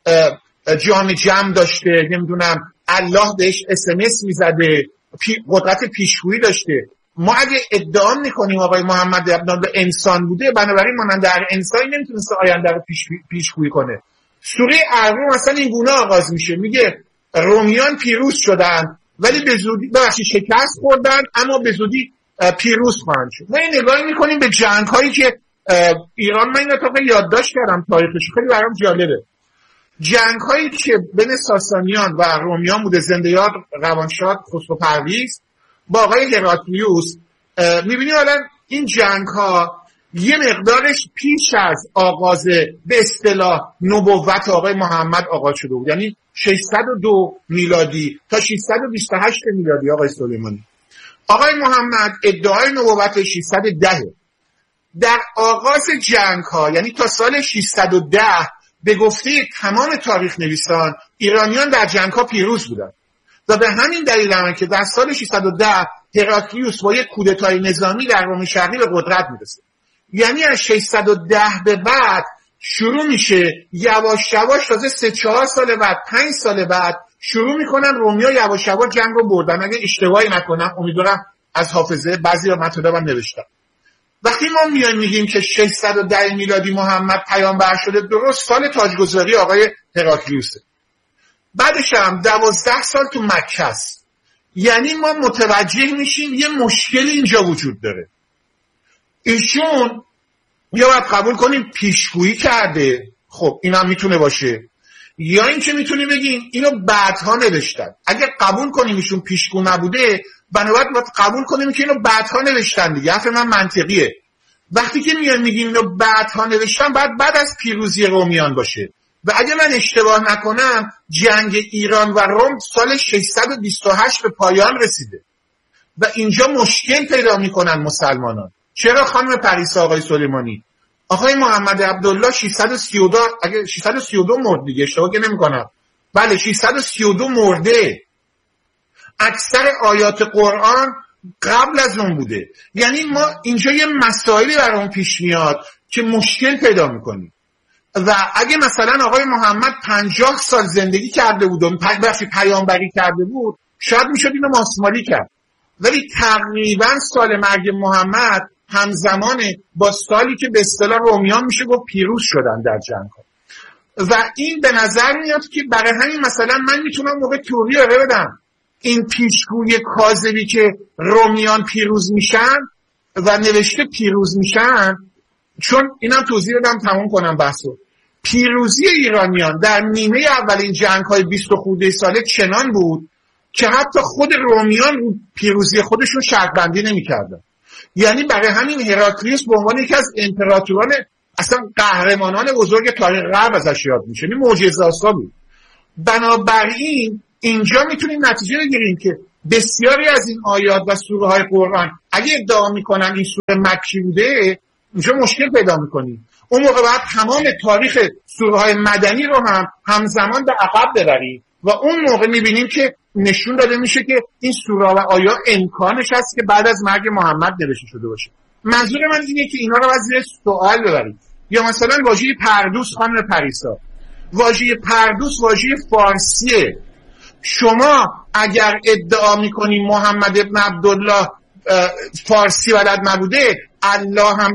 جان جمع داشته، نمیدونم الله بهش SMS میزده، قدرت پیشگویی داشته. ما اگه ادعا میکنیم آقای محمد به انسان بوده، بنابراین مانند در انسانی نمیتونسته آینده رو پیشگویی کنه. سوره الروم مثلا این گونه آغاز میشه، میگه رومیان پیروز شدن ولی به زودی شکست خوردن اما به زودی پیروز خواهند شد. ما این نگاهی میکنیم به جنگ هایی که ایران، من این اتفاق یادداشت کردم تاریخش خیلی برام جالبه، جنگ هایی که بین ساسانیان و رومیان بوده، زنده یاد روانشاد خسرو پرویز با آقای هراتلیوس. میبینیم الان این جنگ ها یه مقدارش پیش از آغاز به اصطلاح نبوت آقای محمد آغاز شده بود، یعنی 602 میلادی تا 628 میلادی آقای سلیمانی. آقای محمد ادعای نبوت 610. در آغاز جنگ ها یعنی تا سال 610 به گفته تمام تاریخ نویسان ایرانیان در جنگ ها پیروز بودند و به همین دلیل هم که در سال 610 هراتلیوس با یک کودتای نظامی در روم شرقی به قدرت میرسه. یعنی از 610 به بعد شروع میشه یواش یواش، تازه 3-4 سال بعد 5 سال بعد شروع میکنن رومیا یواش یواش جنگ رو بردن. اگه اشتباهی نکنم امیدوارم از حافظه بعضی رو مطالبم نوشتم. وقتی ما میگیم که 610 میلادی محمد پیامبر شده، درست سال تاجگذاری آقای هراتلیوسه. بعدش هم 12 سال تو مکه است. یعنی ما متوجه میشیم یه مشکلی اینجا وجود داره. ایشون یا باید قبول کنیم پیشگویی کرده، خب اینم میتونه باشه، یا این که میتونیم بگیم اینو بعدها نوشتن. اگه قبول کنیم ایشون پیشگو نبوده، بنابراین باید قبول کنیم که اینو بعدها نوشتن دیگه. حرف من منطقیه. وقتی که میگیم اینو بعدها نوشتن، بعد از پیروزی رومیان باشه. و اگه من اشتباه نکنم جنگ ایران و روم سال 628 به پایان رسیده و اینجا مشکل پیدا میکنن مسلمانان. چرا خانم پریسا آقای سلیمانی؟ آقای محمد عبدالله 632 اگه 632 مرد دیگه، اشتباه که نمی‌کنم. بله 632 مرده. اکثر آیات قرآن قبل از اون بوده. یعنی ما اینجا یه مسائلی برامون پیش میاد که مشکل پیدا میکنیم. و اگه مثلا آقای محمد 50 سال زندگی کرده بود و پیامبری کرده بود، شاید میشد اینو ماسمالی کرد. ولی تقریبا سال مرگ محمد همزمانه با سالی که به اصطلاح رومیان میشه گفت پیروز شدن در جنگ ها. و این به نظر میاد که برای همین مثلا من میتونم موقع تئوری رو بدم این پیشگوی کاذبی که رومیان پیروز میشن و نوشته پیروز میشن، چون اینم توضیح بدم تموم کنم بحثو. پیروزی ایرانیان در نیمه اولین جنگ‌های 20 خورده ساله چنان بود که حتی خود رومیان پیروزی خودشون شرط بندی نمی‌کردن. یعنی برای همین هراکلیوس به عنوان یکی از امپراتوران اصلا قهرمانان بزرگ تاریخ غرب ازش یاد میشه. این معجزه‌آسا بود. بنابراین اینجا میتونیم نتیجه بگیریم که بسیاری از این آیات و سوره های قرآن اگه ادعا میکنن این سوره مکی بوده، اینجا مشکل پیدا میکنیم. اون موقع باید تمام تاریخ سوره های مدنی رو هم همزمان به عقب ببریم و اون موقع میبینیم که نشون داده میشه که این سوره و آیات امکانش هست که بعد از مرگ محمد نوشته شده باشه. منظور من اینه که اینا رو از زیر سوال ببریم. یا مثلا واژه پردوس، خانم پریسا، واژه پردوس واژه فارسیه. شما اگر ادعا میکنی محمد ابن عبدالله فارسی بلد نبوده، الله هم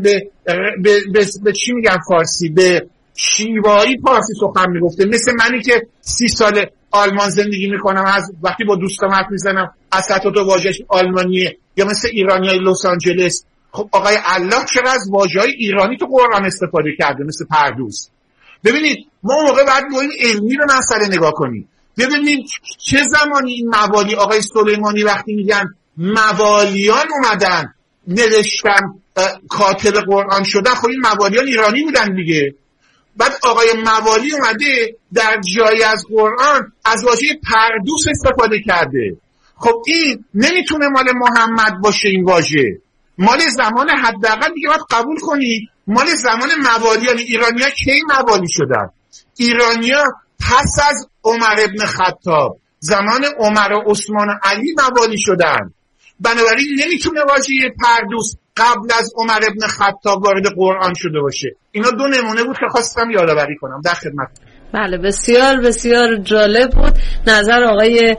به چی میگن فارسی، به شیوایی فارسی سخن میگفته. مثل منی که 30 سال آلمان زندگی میکنم، از وقتی با دوستام حرف میزنم اساتید واژه‌اش آلمانیه. یا مثل ایرانیای لس آنجلس. خب آقای الله چرا از واژه‌های ایرانی تو قرآن استفاده کرده مثل پردوس؟ ببینید ما موقع باید با این علمی به مسئله نگاه کنیم. ببینید چه زمانی این موالی، آقای سلیمانی وقتی میگن موالیان اومدن نوشتن کاتب قرآن شدن، خب این موالیان ایرانی بودن دیگه. بعد آقای موالی اومده در جایی از قرآن از واژه پردوس استفاده کرده. خب این نمیتونه مال محمد باشه، این واژه مال زمان حداقل دیگه باید قبول کنی مال زمان موالیان. ایرانی‌ها کی موالی شدن؟ ایرانی‌ها پس از عمر ابن خطاب، زمان عمر و عثمان و علی موالی شدن. بنابراین نمیتونه واژه پردوس قبل از عمر ابن خطاب وارد قرآن شده باشه. اینا دو نمونه بود که خواستم یادآوری کنم. در خدمت. بله، بسیار بسیار جالب بود. نظر آقای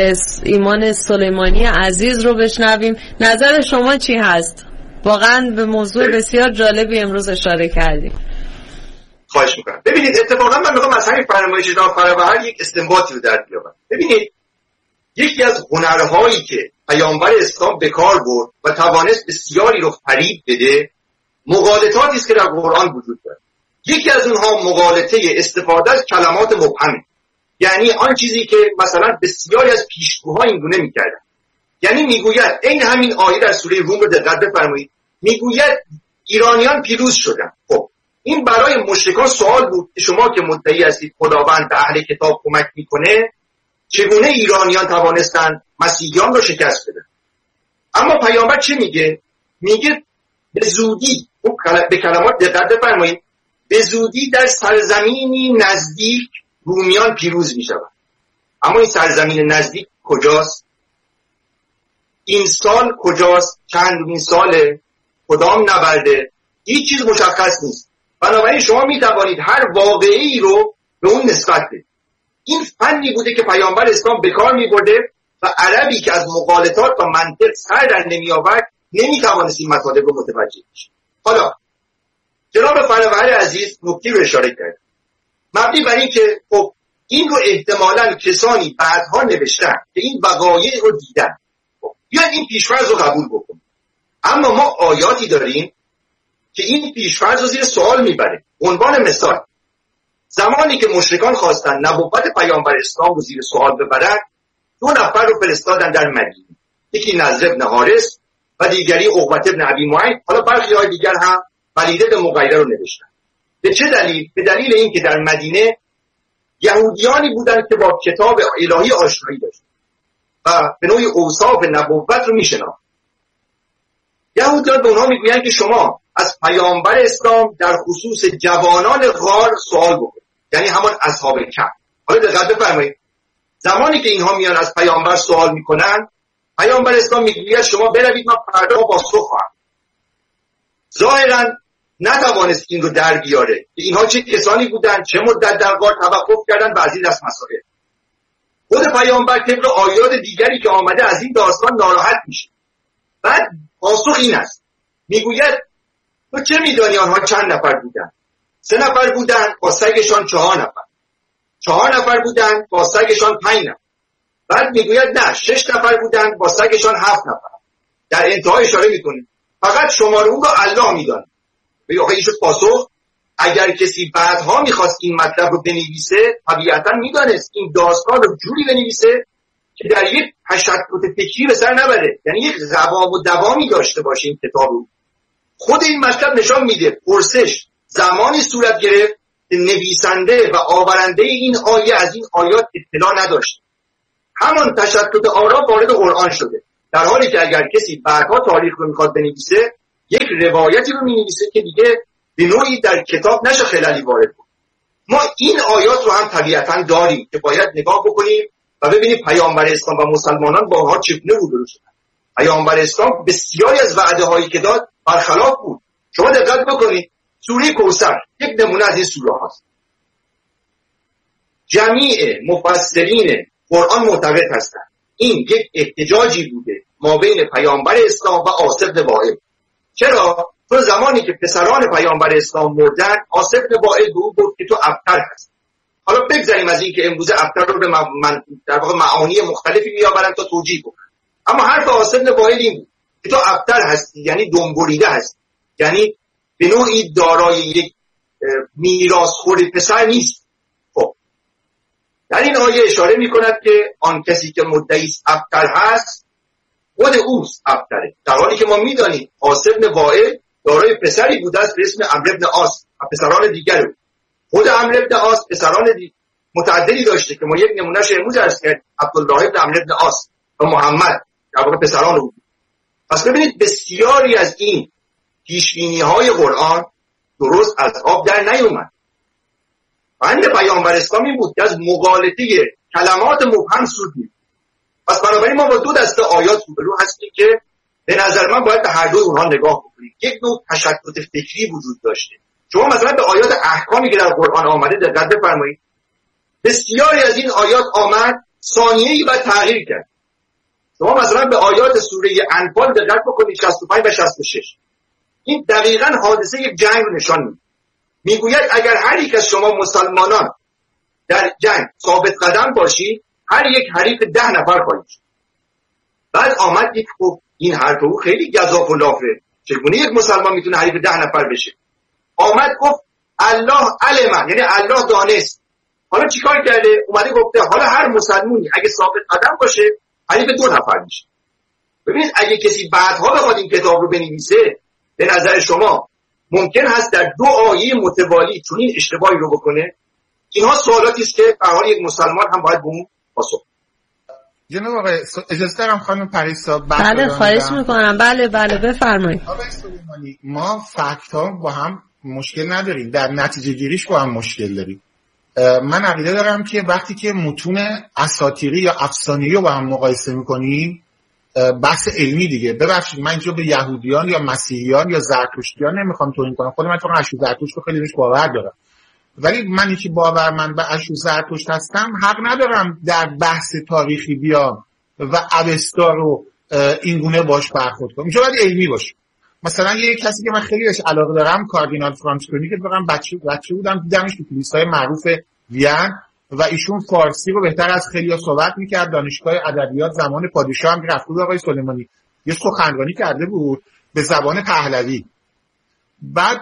ایمان سلیمانی عزیز رو بشنویم. نظر شما چی هست؟ واقعا به موضوع بسیار جالبی امروز اشاره کردیم. خواهش میکنم. ببینید اتفاقا من میخوام از همین فرمایش جناب فرابهر یک استنباطی رو در بیارم. ببینید یکی از هنرهایی که پیامبر اسلام به کار برد و توانست بسیاری رو فریب بده، مغالطاتی است که در قرآن وجود داره. یکی از اونها مغالطه استفاده از کلمات مبهمه. یعنی آن چیزی که مثلا بسیاری از پیشگوها این گونه میکردن. یعنی میگوید این همین آیه در سوره روم رو دقت بفرمایید، میگوید ایرانیان پیروز شدن. خب این برای مشرکان سوال بود که شما که مدعی هستید خداوند به اهل کتاب کمک میکنه، چگونه ایرانیان توانستن مسیحیان رو شکست بدن؟ اما پیامبر چه میگه؟ میگه به زودی، به کلمات دقت بفرمایید، به زودی در سرزمینی نزدیک رومیان پیروز میشوند. اما این سرزمین نزدیک کجاست؟ این سال کجاست؟ چندمین ساله؟ کدام نبرده؟ هیچ چیز مشخص نیست. بنابراین شما میتوانید هر واقعی رو به اون نسبت بدید. این فنی بوده که پیامبر اسلام به کار می‌برده و عربی که از مغالطات و منطق سر در نمی‌آورد نمی‌توانست این مطالب رو متوجه بشه. حالا جناب فرابهر عزیز نکته رو اشاره کرد. مبنی بر این که خب این رو احتمالاً کسانی بعدها نوشتن که این وقایع رو دیدن. یا این پیشفرض رو قبول بکنیم. اما ما آیاتی داریم که این پیشفرض رو زیر سوال میبره. عنوان مثال، زمانی که مشرکان خواستن نبوت پیامبر اسلام رو زیر سوال ببرن، 2 نفر رو فرستادن در مدینه. یکی نضر بن حارث و دیگری عقبه بن ابی معیط. حالا برخی های دیگر هم ولید بن مغیره رو نوشتن. به چه دلیل؟ به دلیل اینکه در مدینه یهودیانی بودند که با کتاب الهی آشنایی داشتند و به نوعی اوصاف نبوت رو میشناختند. یهودیان به اونها میگویند که شما از پیامبر اسلام در خصوص جوانان غار سوال بکنید، یعنی همان اصحاب کهف. حالا دقت بفرمایید، زمانی که اینها میان از پیامبر سوال میکنن، پیامبر اسلام میگوید شما بروید من فردا پاسخ خواهم. ظاهرا نتوانست این رو در بیاره که اینها چه کسانی بودند، چه مدت در غار توقف کردن و از این دست مسائل. خود پیامبر طبق آیات دیگری که آمده از این داستان ناراحت میشه. بعد پاسخ این است، میگوید تو چه میدانی آنها چند نفر بودند؟ 3 نفر بودند با سگشان 4 نفر. 4 نفر بودند با سگشان 5 نفر. بعد میگوید نه 6 نفر بودند با سگشان 7 نفر. در انتها اشاره میکنه فقط شماره اون رو الله میدونه. ببین آخه این شد پاسخ. اگر کسی بعدها میخواست این مطلب رو بنویسه طبیعتا میدانست این داستان رو جوری بنویسه که در یک تشتت فکری به سر نبره، یعنی یک قوام و دوامی داشته باشه این کتاب رو. خود این مطلب نشان میده پرسش زمانی صورت گرفت که نویسنده و آورنده این آیه از این آیات اطلاع نداشت. همان تشتت آرا وارد قرآن شده، در حالی که اگر کسی بعدها تاریخ رو میخواد بنویسه یک روایتی رو مینویسه که دیگه به نوعی در کتاب نشه خلالی وارد بود. ما این آیات رو هم طبیعتا داریم که باید نگاه بکنیم و ببینیم پیامبر اسلام و مسلمانان با اونها چگونه روبرو شدن. پیامبر اسلام بسیاری از وعده هایی که داد برخلاف بود. شما دقت بکنید سوره کوثر یک نمونه از این سوره هاست. جمیع مفسرین قرآن معتقد هستند این یک احتجاجی بوده ما بین پیامبر اسلام و آصف بن وائل. چرا؟ تو زمانی که پسران پیامبر اسلام مردن آصف بن وائل به او گفت که تو ابتر هست. حالا بگذاریم از این که امروز ابتر رو به در واقع معانی مختلفی میآورن تا توجیه کنن، اما حرف آصف بن وائل این بود که تو ابتر هستی، یعنی دنبریده هستی، یعنی به نوعی دارای یک میراثخوار پسر نیست. خب در این آیه اشاره میکند که آن کسی که مدعی ابتر هست خود اوست ابتره، در حالی که ما میدانیم آصف بن وائل دارای پسری بوده است به اسم عمرو بن عاص و پسران دیگر. خود عمرو بن عاص پسران متعددی داشته که ما یک نمونهش امروز عرض کردیم، عبدالله بن عمرو بن عاص و محمد در واقع پسران او. پس ببینید بسیاری از این پیشبینی‌های قرآن درست از آب در نیومد. بند پیامبر اسلام این بود که از مغالطه کلمات مبهم سود می‌برد. پس بنابراین ما با دو دسته آیات روبرو هستیم که به نظر من باید به هر دوی اونها نگاه بکنیم. یک نوع تشتت فکری وجود داشته. شما مثلا به آیات احکامی که در قرآن آمده دقت بفرمایید. بسیاری از این آیات آمد ثانیه‌ای بعد تغییر کرد. شما مثلا به آیات سوره انفال دقت بکنید 65 و 66. این دقیقاً حادثه یک جنگ رو نشان میده. میگوید اگر هر یک از شما مسلمانان در جنگ ثابت قدم باشید هر یک حریف 10 نفر خواهید شد. بعد آمد یک خب این حرف او خیلی گزاف و لافه، چگونه یک مسلمان میتونه حریف 10 نفر بشه؟ آمد گفت الله علم، یعنی الله دانست. حالا چیکار کرده؟ اومده گفته حالا هر مسلمانی اگه ثابت قدم باشه حریف 2 نفر میشه. ببینید اگه کسی بعدها بخواد این کتاب رو بنویسه به نظر شما ممکن هست در 2 آیه متوالی چون این اشتباهی رو بکنه؟ اینها سوالاتی است که به هر حال یک مسلمان هم باید به اون پاسخ. جناب آقای اجازه دارم خانم پریسا؟ بله خواهش میکنم. بله بفرمایید. آقای سلیمانی ما فکت ها با هم مشکل نداریم، در نتیجه گیریش با هم مشکل داریم. من عقیده دارم که وقتی که متون اساطیری یا افسانه‌ای رو با هم مقایسه میکنیم بحث علمی دیگه، ببخشید من اینجا به یهودیان یا مسیحیان یا زرتشتیان نمیخوام توهین کنم، خود من تو اشو زرتشت رو خیلی بهش باور دارم، ولی منی که باورمند به اشو زرتشت هستم حق ندارم در بحث تاریخی بیام و اوستا رو اینگونه باش برخورد کنم. اینجا باید علمی باشه. مثلا یه کسی که من خیلی بهش علاقه دارم کاردینال فرانسکونی که واقعا بچه بودم دیدمش تو کلیسای معروف وین و ایشون فارسی رو بهتر از خیلی‌ها صحبت می‌کرد. دانشگاه ادبیات زمان پادشاه هم رفت بود آقای سلیمانی یه سخنرانی کرده بود به زبان پهلوی. بعد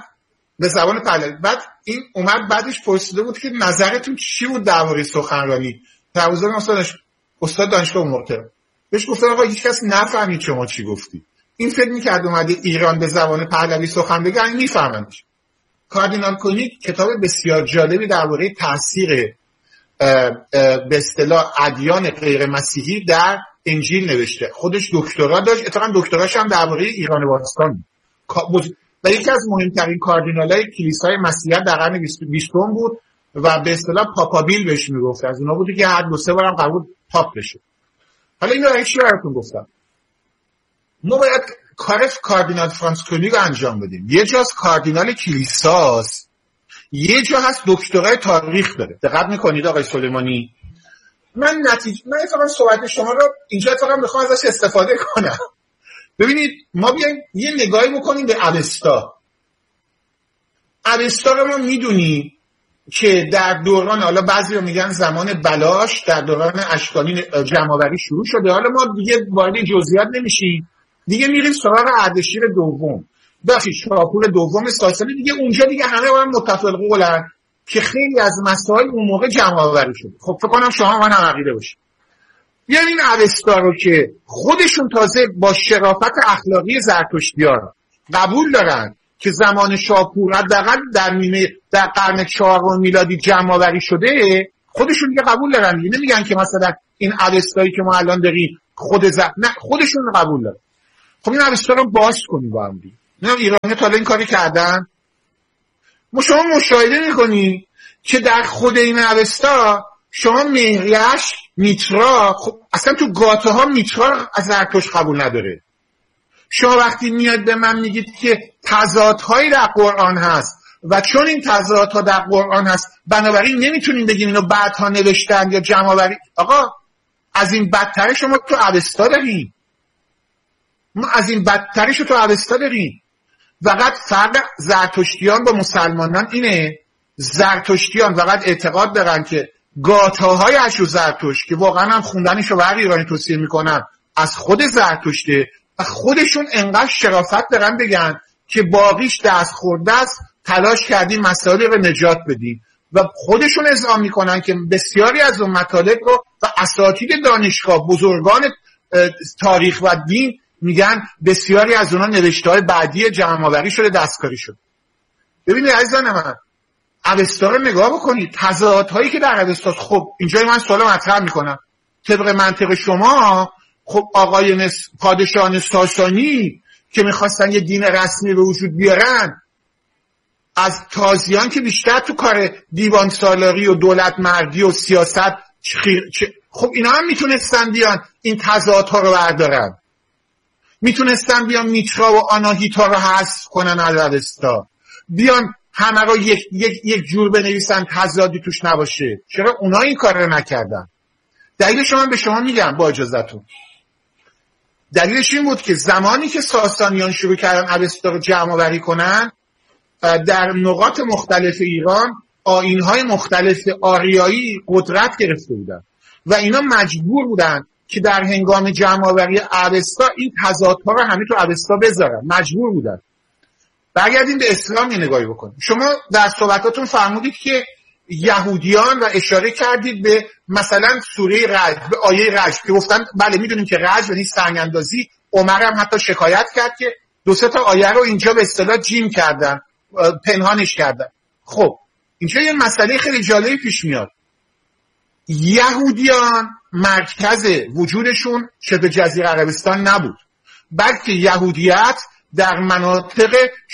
این اومد بعدش پرسیده بود که نظرتون چی بود درباره سخنرانی؟ تعویض استاد دانشگاه محترم بهش گفتن آقا هیچ کس نفهمید شما چی گفتی. این فکر می‌کرد اومده ایران به زبان پهلوی سخن بگه این می‌فهمنش. کاردینال کنیک کتاب بسیار جالبی درباره تاثیر به اصطلاح ادیان غیر مسیحی در انجیل نوشته. خودش دکترا داشت، اتفاقا دکتراش هم درباره ایران باستان و یکی از مهمترین کاردینالای کلیسای مسیحیت در قرن 20 بود و به اصطلاح پاپابیل بهش میگفت. از اونها بودی که هر 2-3 بارم قبول پاپ بشه. حالا اینو چی براتون گفتم؟ ما باید کار کاردینال فرانسکونی رو انجام بدیم. یه جاست کاردینال کلیساست، یه جا هست دکترای تاریخ داره. دقت میکنید آقای سلیمانی؟ من اتفاقا صحبت شما رو اینجا اتفاقا میخوام ازش استفاده کنم. ببینید ما بیایم یه نگاهی بکنیم به اوستا. اوستا رو ما میدونیم که در دوران، حالا بعضی رو میگن زمان بلاش، در دوران اشکانی جمع‌آوری شروع شده. حالا ما دیگه وارد جزئیات نمیشیم، دیگه میریم سراغ اردشیر دوم، بخشی شاپور دوم ساسانی. دیگه اونجا دیگه همه با هم متفق قولن که خیلی از مسائل اون موقع جمع آوری شد. خب فکر کنم شما من هم عقیده باشید. یعنی این اوستا رو که خودشون تازه با شرافت اخلاقی زرتشتیان قبول دارن که زمان شاپور حداقل در قرن 4 میلادی جمع آوری شده، خودشون دیگه قبول دارن. دیگه نمیگن که مثلا این اوستایی که ما الان داریم نه، خودشون رو قبول دارن. خب این اوستا رو باز کنیم با هم دیگه. نه ایرانی تا این کاری کردن. شما مشاهده میکنی که در خود این اوستا شما مهریش میترا، خب اصلا تو گاته ها میترا از زرتشت قبول نداره. شما وقتی میاد به من میگید که تضادهایی در قرآن هست و چون این تضادها در قرآن هست بنابراین نمیتونیم بگیم اینو بعدها نوشتن یا جمع آوری. آقا از این بدتره شما تو اوستا داریم. ما از این بدترشو تو اوستا داریم. فقط فرق زرتشتیان با مسلمانان اینه، زرتشتیان فقط اعتقاد دارن که گاتاهای اشو زرتشت که واقعا هم خوندنشو بر ایرانی توصیه میکنن از خود زرتشته و خودشون انقدر شرافت دارن بگن که باقیش دست خورده است، تلاش کردیم مسائل رو نجات بدیم و خودشون اذعان میکنن که بسیاری از اون مطالب رو و اساتید دانشگاه بزرگان تاریخ و دین میگن بسیاری از اونها نوشته‌های بعدی جمع‌آوری شده، دستکاری شده. ببینید عزیزان من، اوستا رو نگاه بکنید، تضادهایی که در اوستا. خب اینجا من سوال مطرح میکنم، طبق منطق شما خب آقای پادشاهان ساسانی که میخواستن یه دین رسمی به وجود بیارن، از تازیان که بیشتر تو کار دیوان سالاری و دولت مردی و سیاست خب اینا هم میتونستن بیان این تضادها رو بردارن، میتونستن بیان میترا و آناهیتا رو حذف کنن از اوستا، بیان همه رو یک جور بنویسن تضادی توش نباشه. چرا اونا این کار رو نکردن؟ دلیلش من به شما میگم با اجازهتون. دلیلش این بود که زمانی که ساسانیان شروع کردن اوستا رو جمع آوری کنن، در نقاط مختلف ایران آیین‌های مختلف آریایی قدرت گرفته بودن و اینا مجبور بودن که در هنگام جمع آوری اوستا این تضادها رو همه تو اوستا بذارن. مجبور بودن. برگردیم به اسلام یه نگاهی بکنیم. شما در صحبتاتون فرمودید که یهودیان و اشاره کردید به مثلا سوره رجم، به آیه رجم که گفتن بله میدونیم که رجم یعنی سنگ اندازی. عمر هم حتی شکایت کرد که 2-3 تا آیه رو اینجا به اصطلاح جیم کردن، پنهانش کردن. خب اینجا یه مسئله خیلی جالبی پیش میاد. یهودیان مرکز وجودشون شبه جزیره عربستان نبود، بلکه یهودیت در مناطق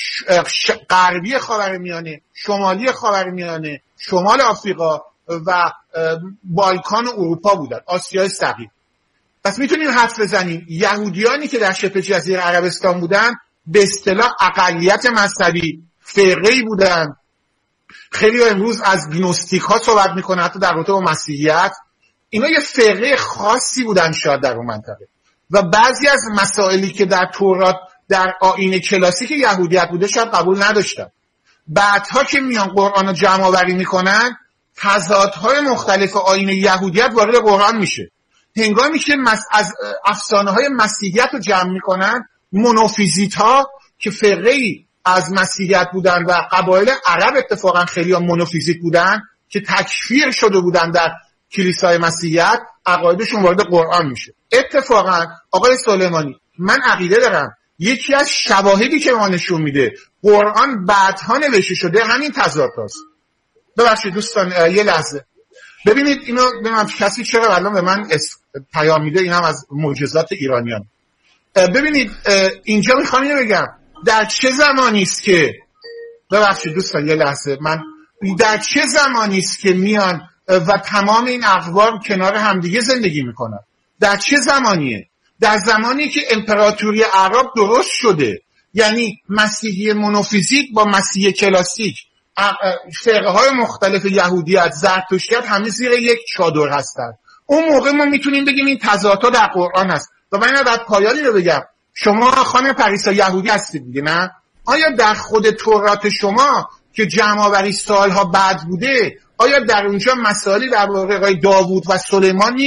غربی خاورمیانه، شمالی خاورمیانه، شمال آفریقا و بالکان و اروپا بودن، آسیای صغیر. پس میتونیم حدس بزنیم یهودیانی که در شبه جزیره عربستان بودن به اصطلاح اقلیت مذهبی، فرقه‌ای بودن. خیلی امروز از گنوستیک ها صحبت میکنه، حتی در رابطه با مسیحیت. اینا یه فرقه خاصی بودن شاید در اون منطقه و بعضی از مسائلی که در تورات در آیین کلاسیک یهودیت بوده شاید قبول نداشتن. بعدها که میان قرآن رو جمع آوری میکنن، تضادهای مختلف آیین یهودیت وارد قرآن میشه. هنگامی که از افسانه های مسیحیت رو جمع میکنن، مونوفیزیت ها که فرقه‌ای از مسیحیت بودن و قبایل عرب اتفاقا خیلی ها مونوفیزیت بودن که تکفیر شده بودن در کلیسای مسیحیت، عقایدشون وارد قرآن میشه. اتفاقا آقای سلیمانی، من عقیده دارم یکی از شواهدی که ما نشون میده قرآن بعدها نوشته شده همین تضاد هاست. ببخشید دوستان یه لحظه ببینید اینو، ببینم کسی چرا الان به من پیام میده، این هم از معجزات ایرانیان. ببینید اینجا میخوام اینو بگم در چه زمانی است که، ببخشید دوستان یه لحظه، من در چه زمانی است که میان و تمام این اقوام کنار همدیگه زندگی میکنن؟ در چه زمانیه؟ در زمانی که امپراتوری عرب درست شده، یعنی مسیحی مونوفیزیت با مسیحی کلاسیک، فرقه های مختلف یهودیت، زرتشتیت همه زیر یک چادر هستن. اون موقع ما میتونیم بگیم این تضادها در قرآن هست. و من بعد پایانی رو بگم، شما خانم پریسا یهودی هستید دیگه نه؟ آیا در خود تورات شما که جمع آوری سالها بعد بوده، آیا در اونجا مسائلی در واقع داوود و سلیمان نیست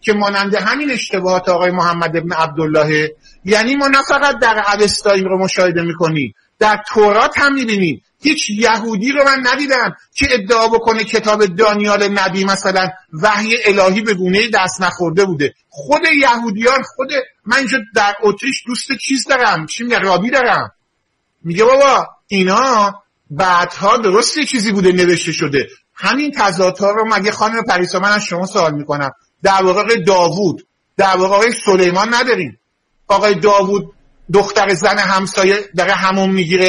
که مانند همین اشتباهات آقای محمد ابن عبدالله، یعنی ما نه فقط در اوستا این رو مشاهده میکنیم، در تورات هم میبینیم. هیچ یهودی رو من ندیدم که ادعا بکنه کتاب دانیال نبی مثلا وحی الهی به گونه‌ای دست نخورده بوده. خود یهودیان، من اینجا در اتریش دوست چیز دارم، چی میگه، رابی دارم، میگه بابا اینا بعدها درست یه چیزی بوده نوشته شده. همین تضادها رو مگه خانم پریسا، من از شما سوال میکنم، در واقع داوود، در واقع سلیمان نداریم؟ آقای داوود دختر زن همسایه داره همون میگیره،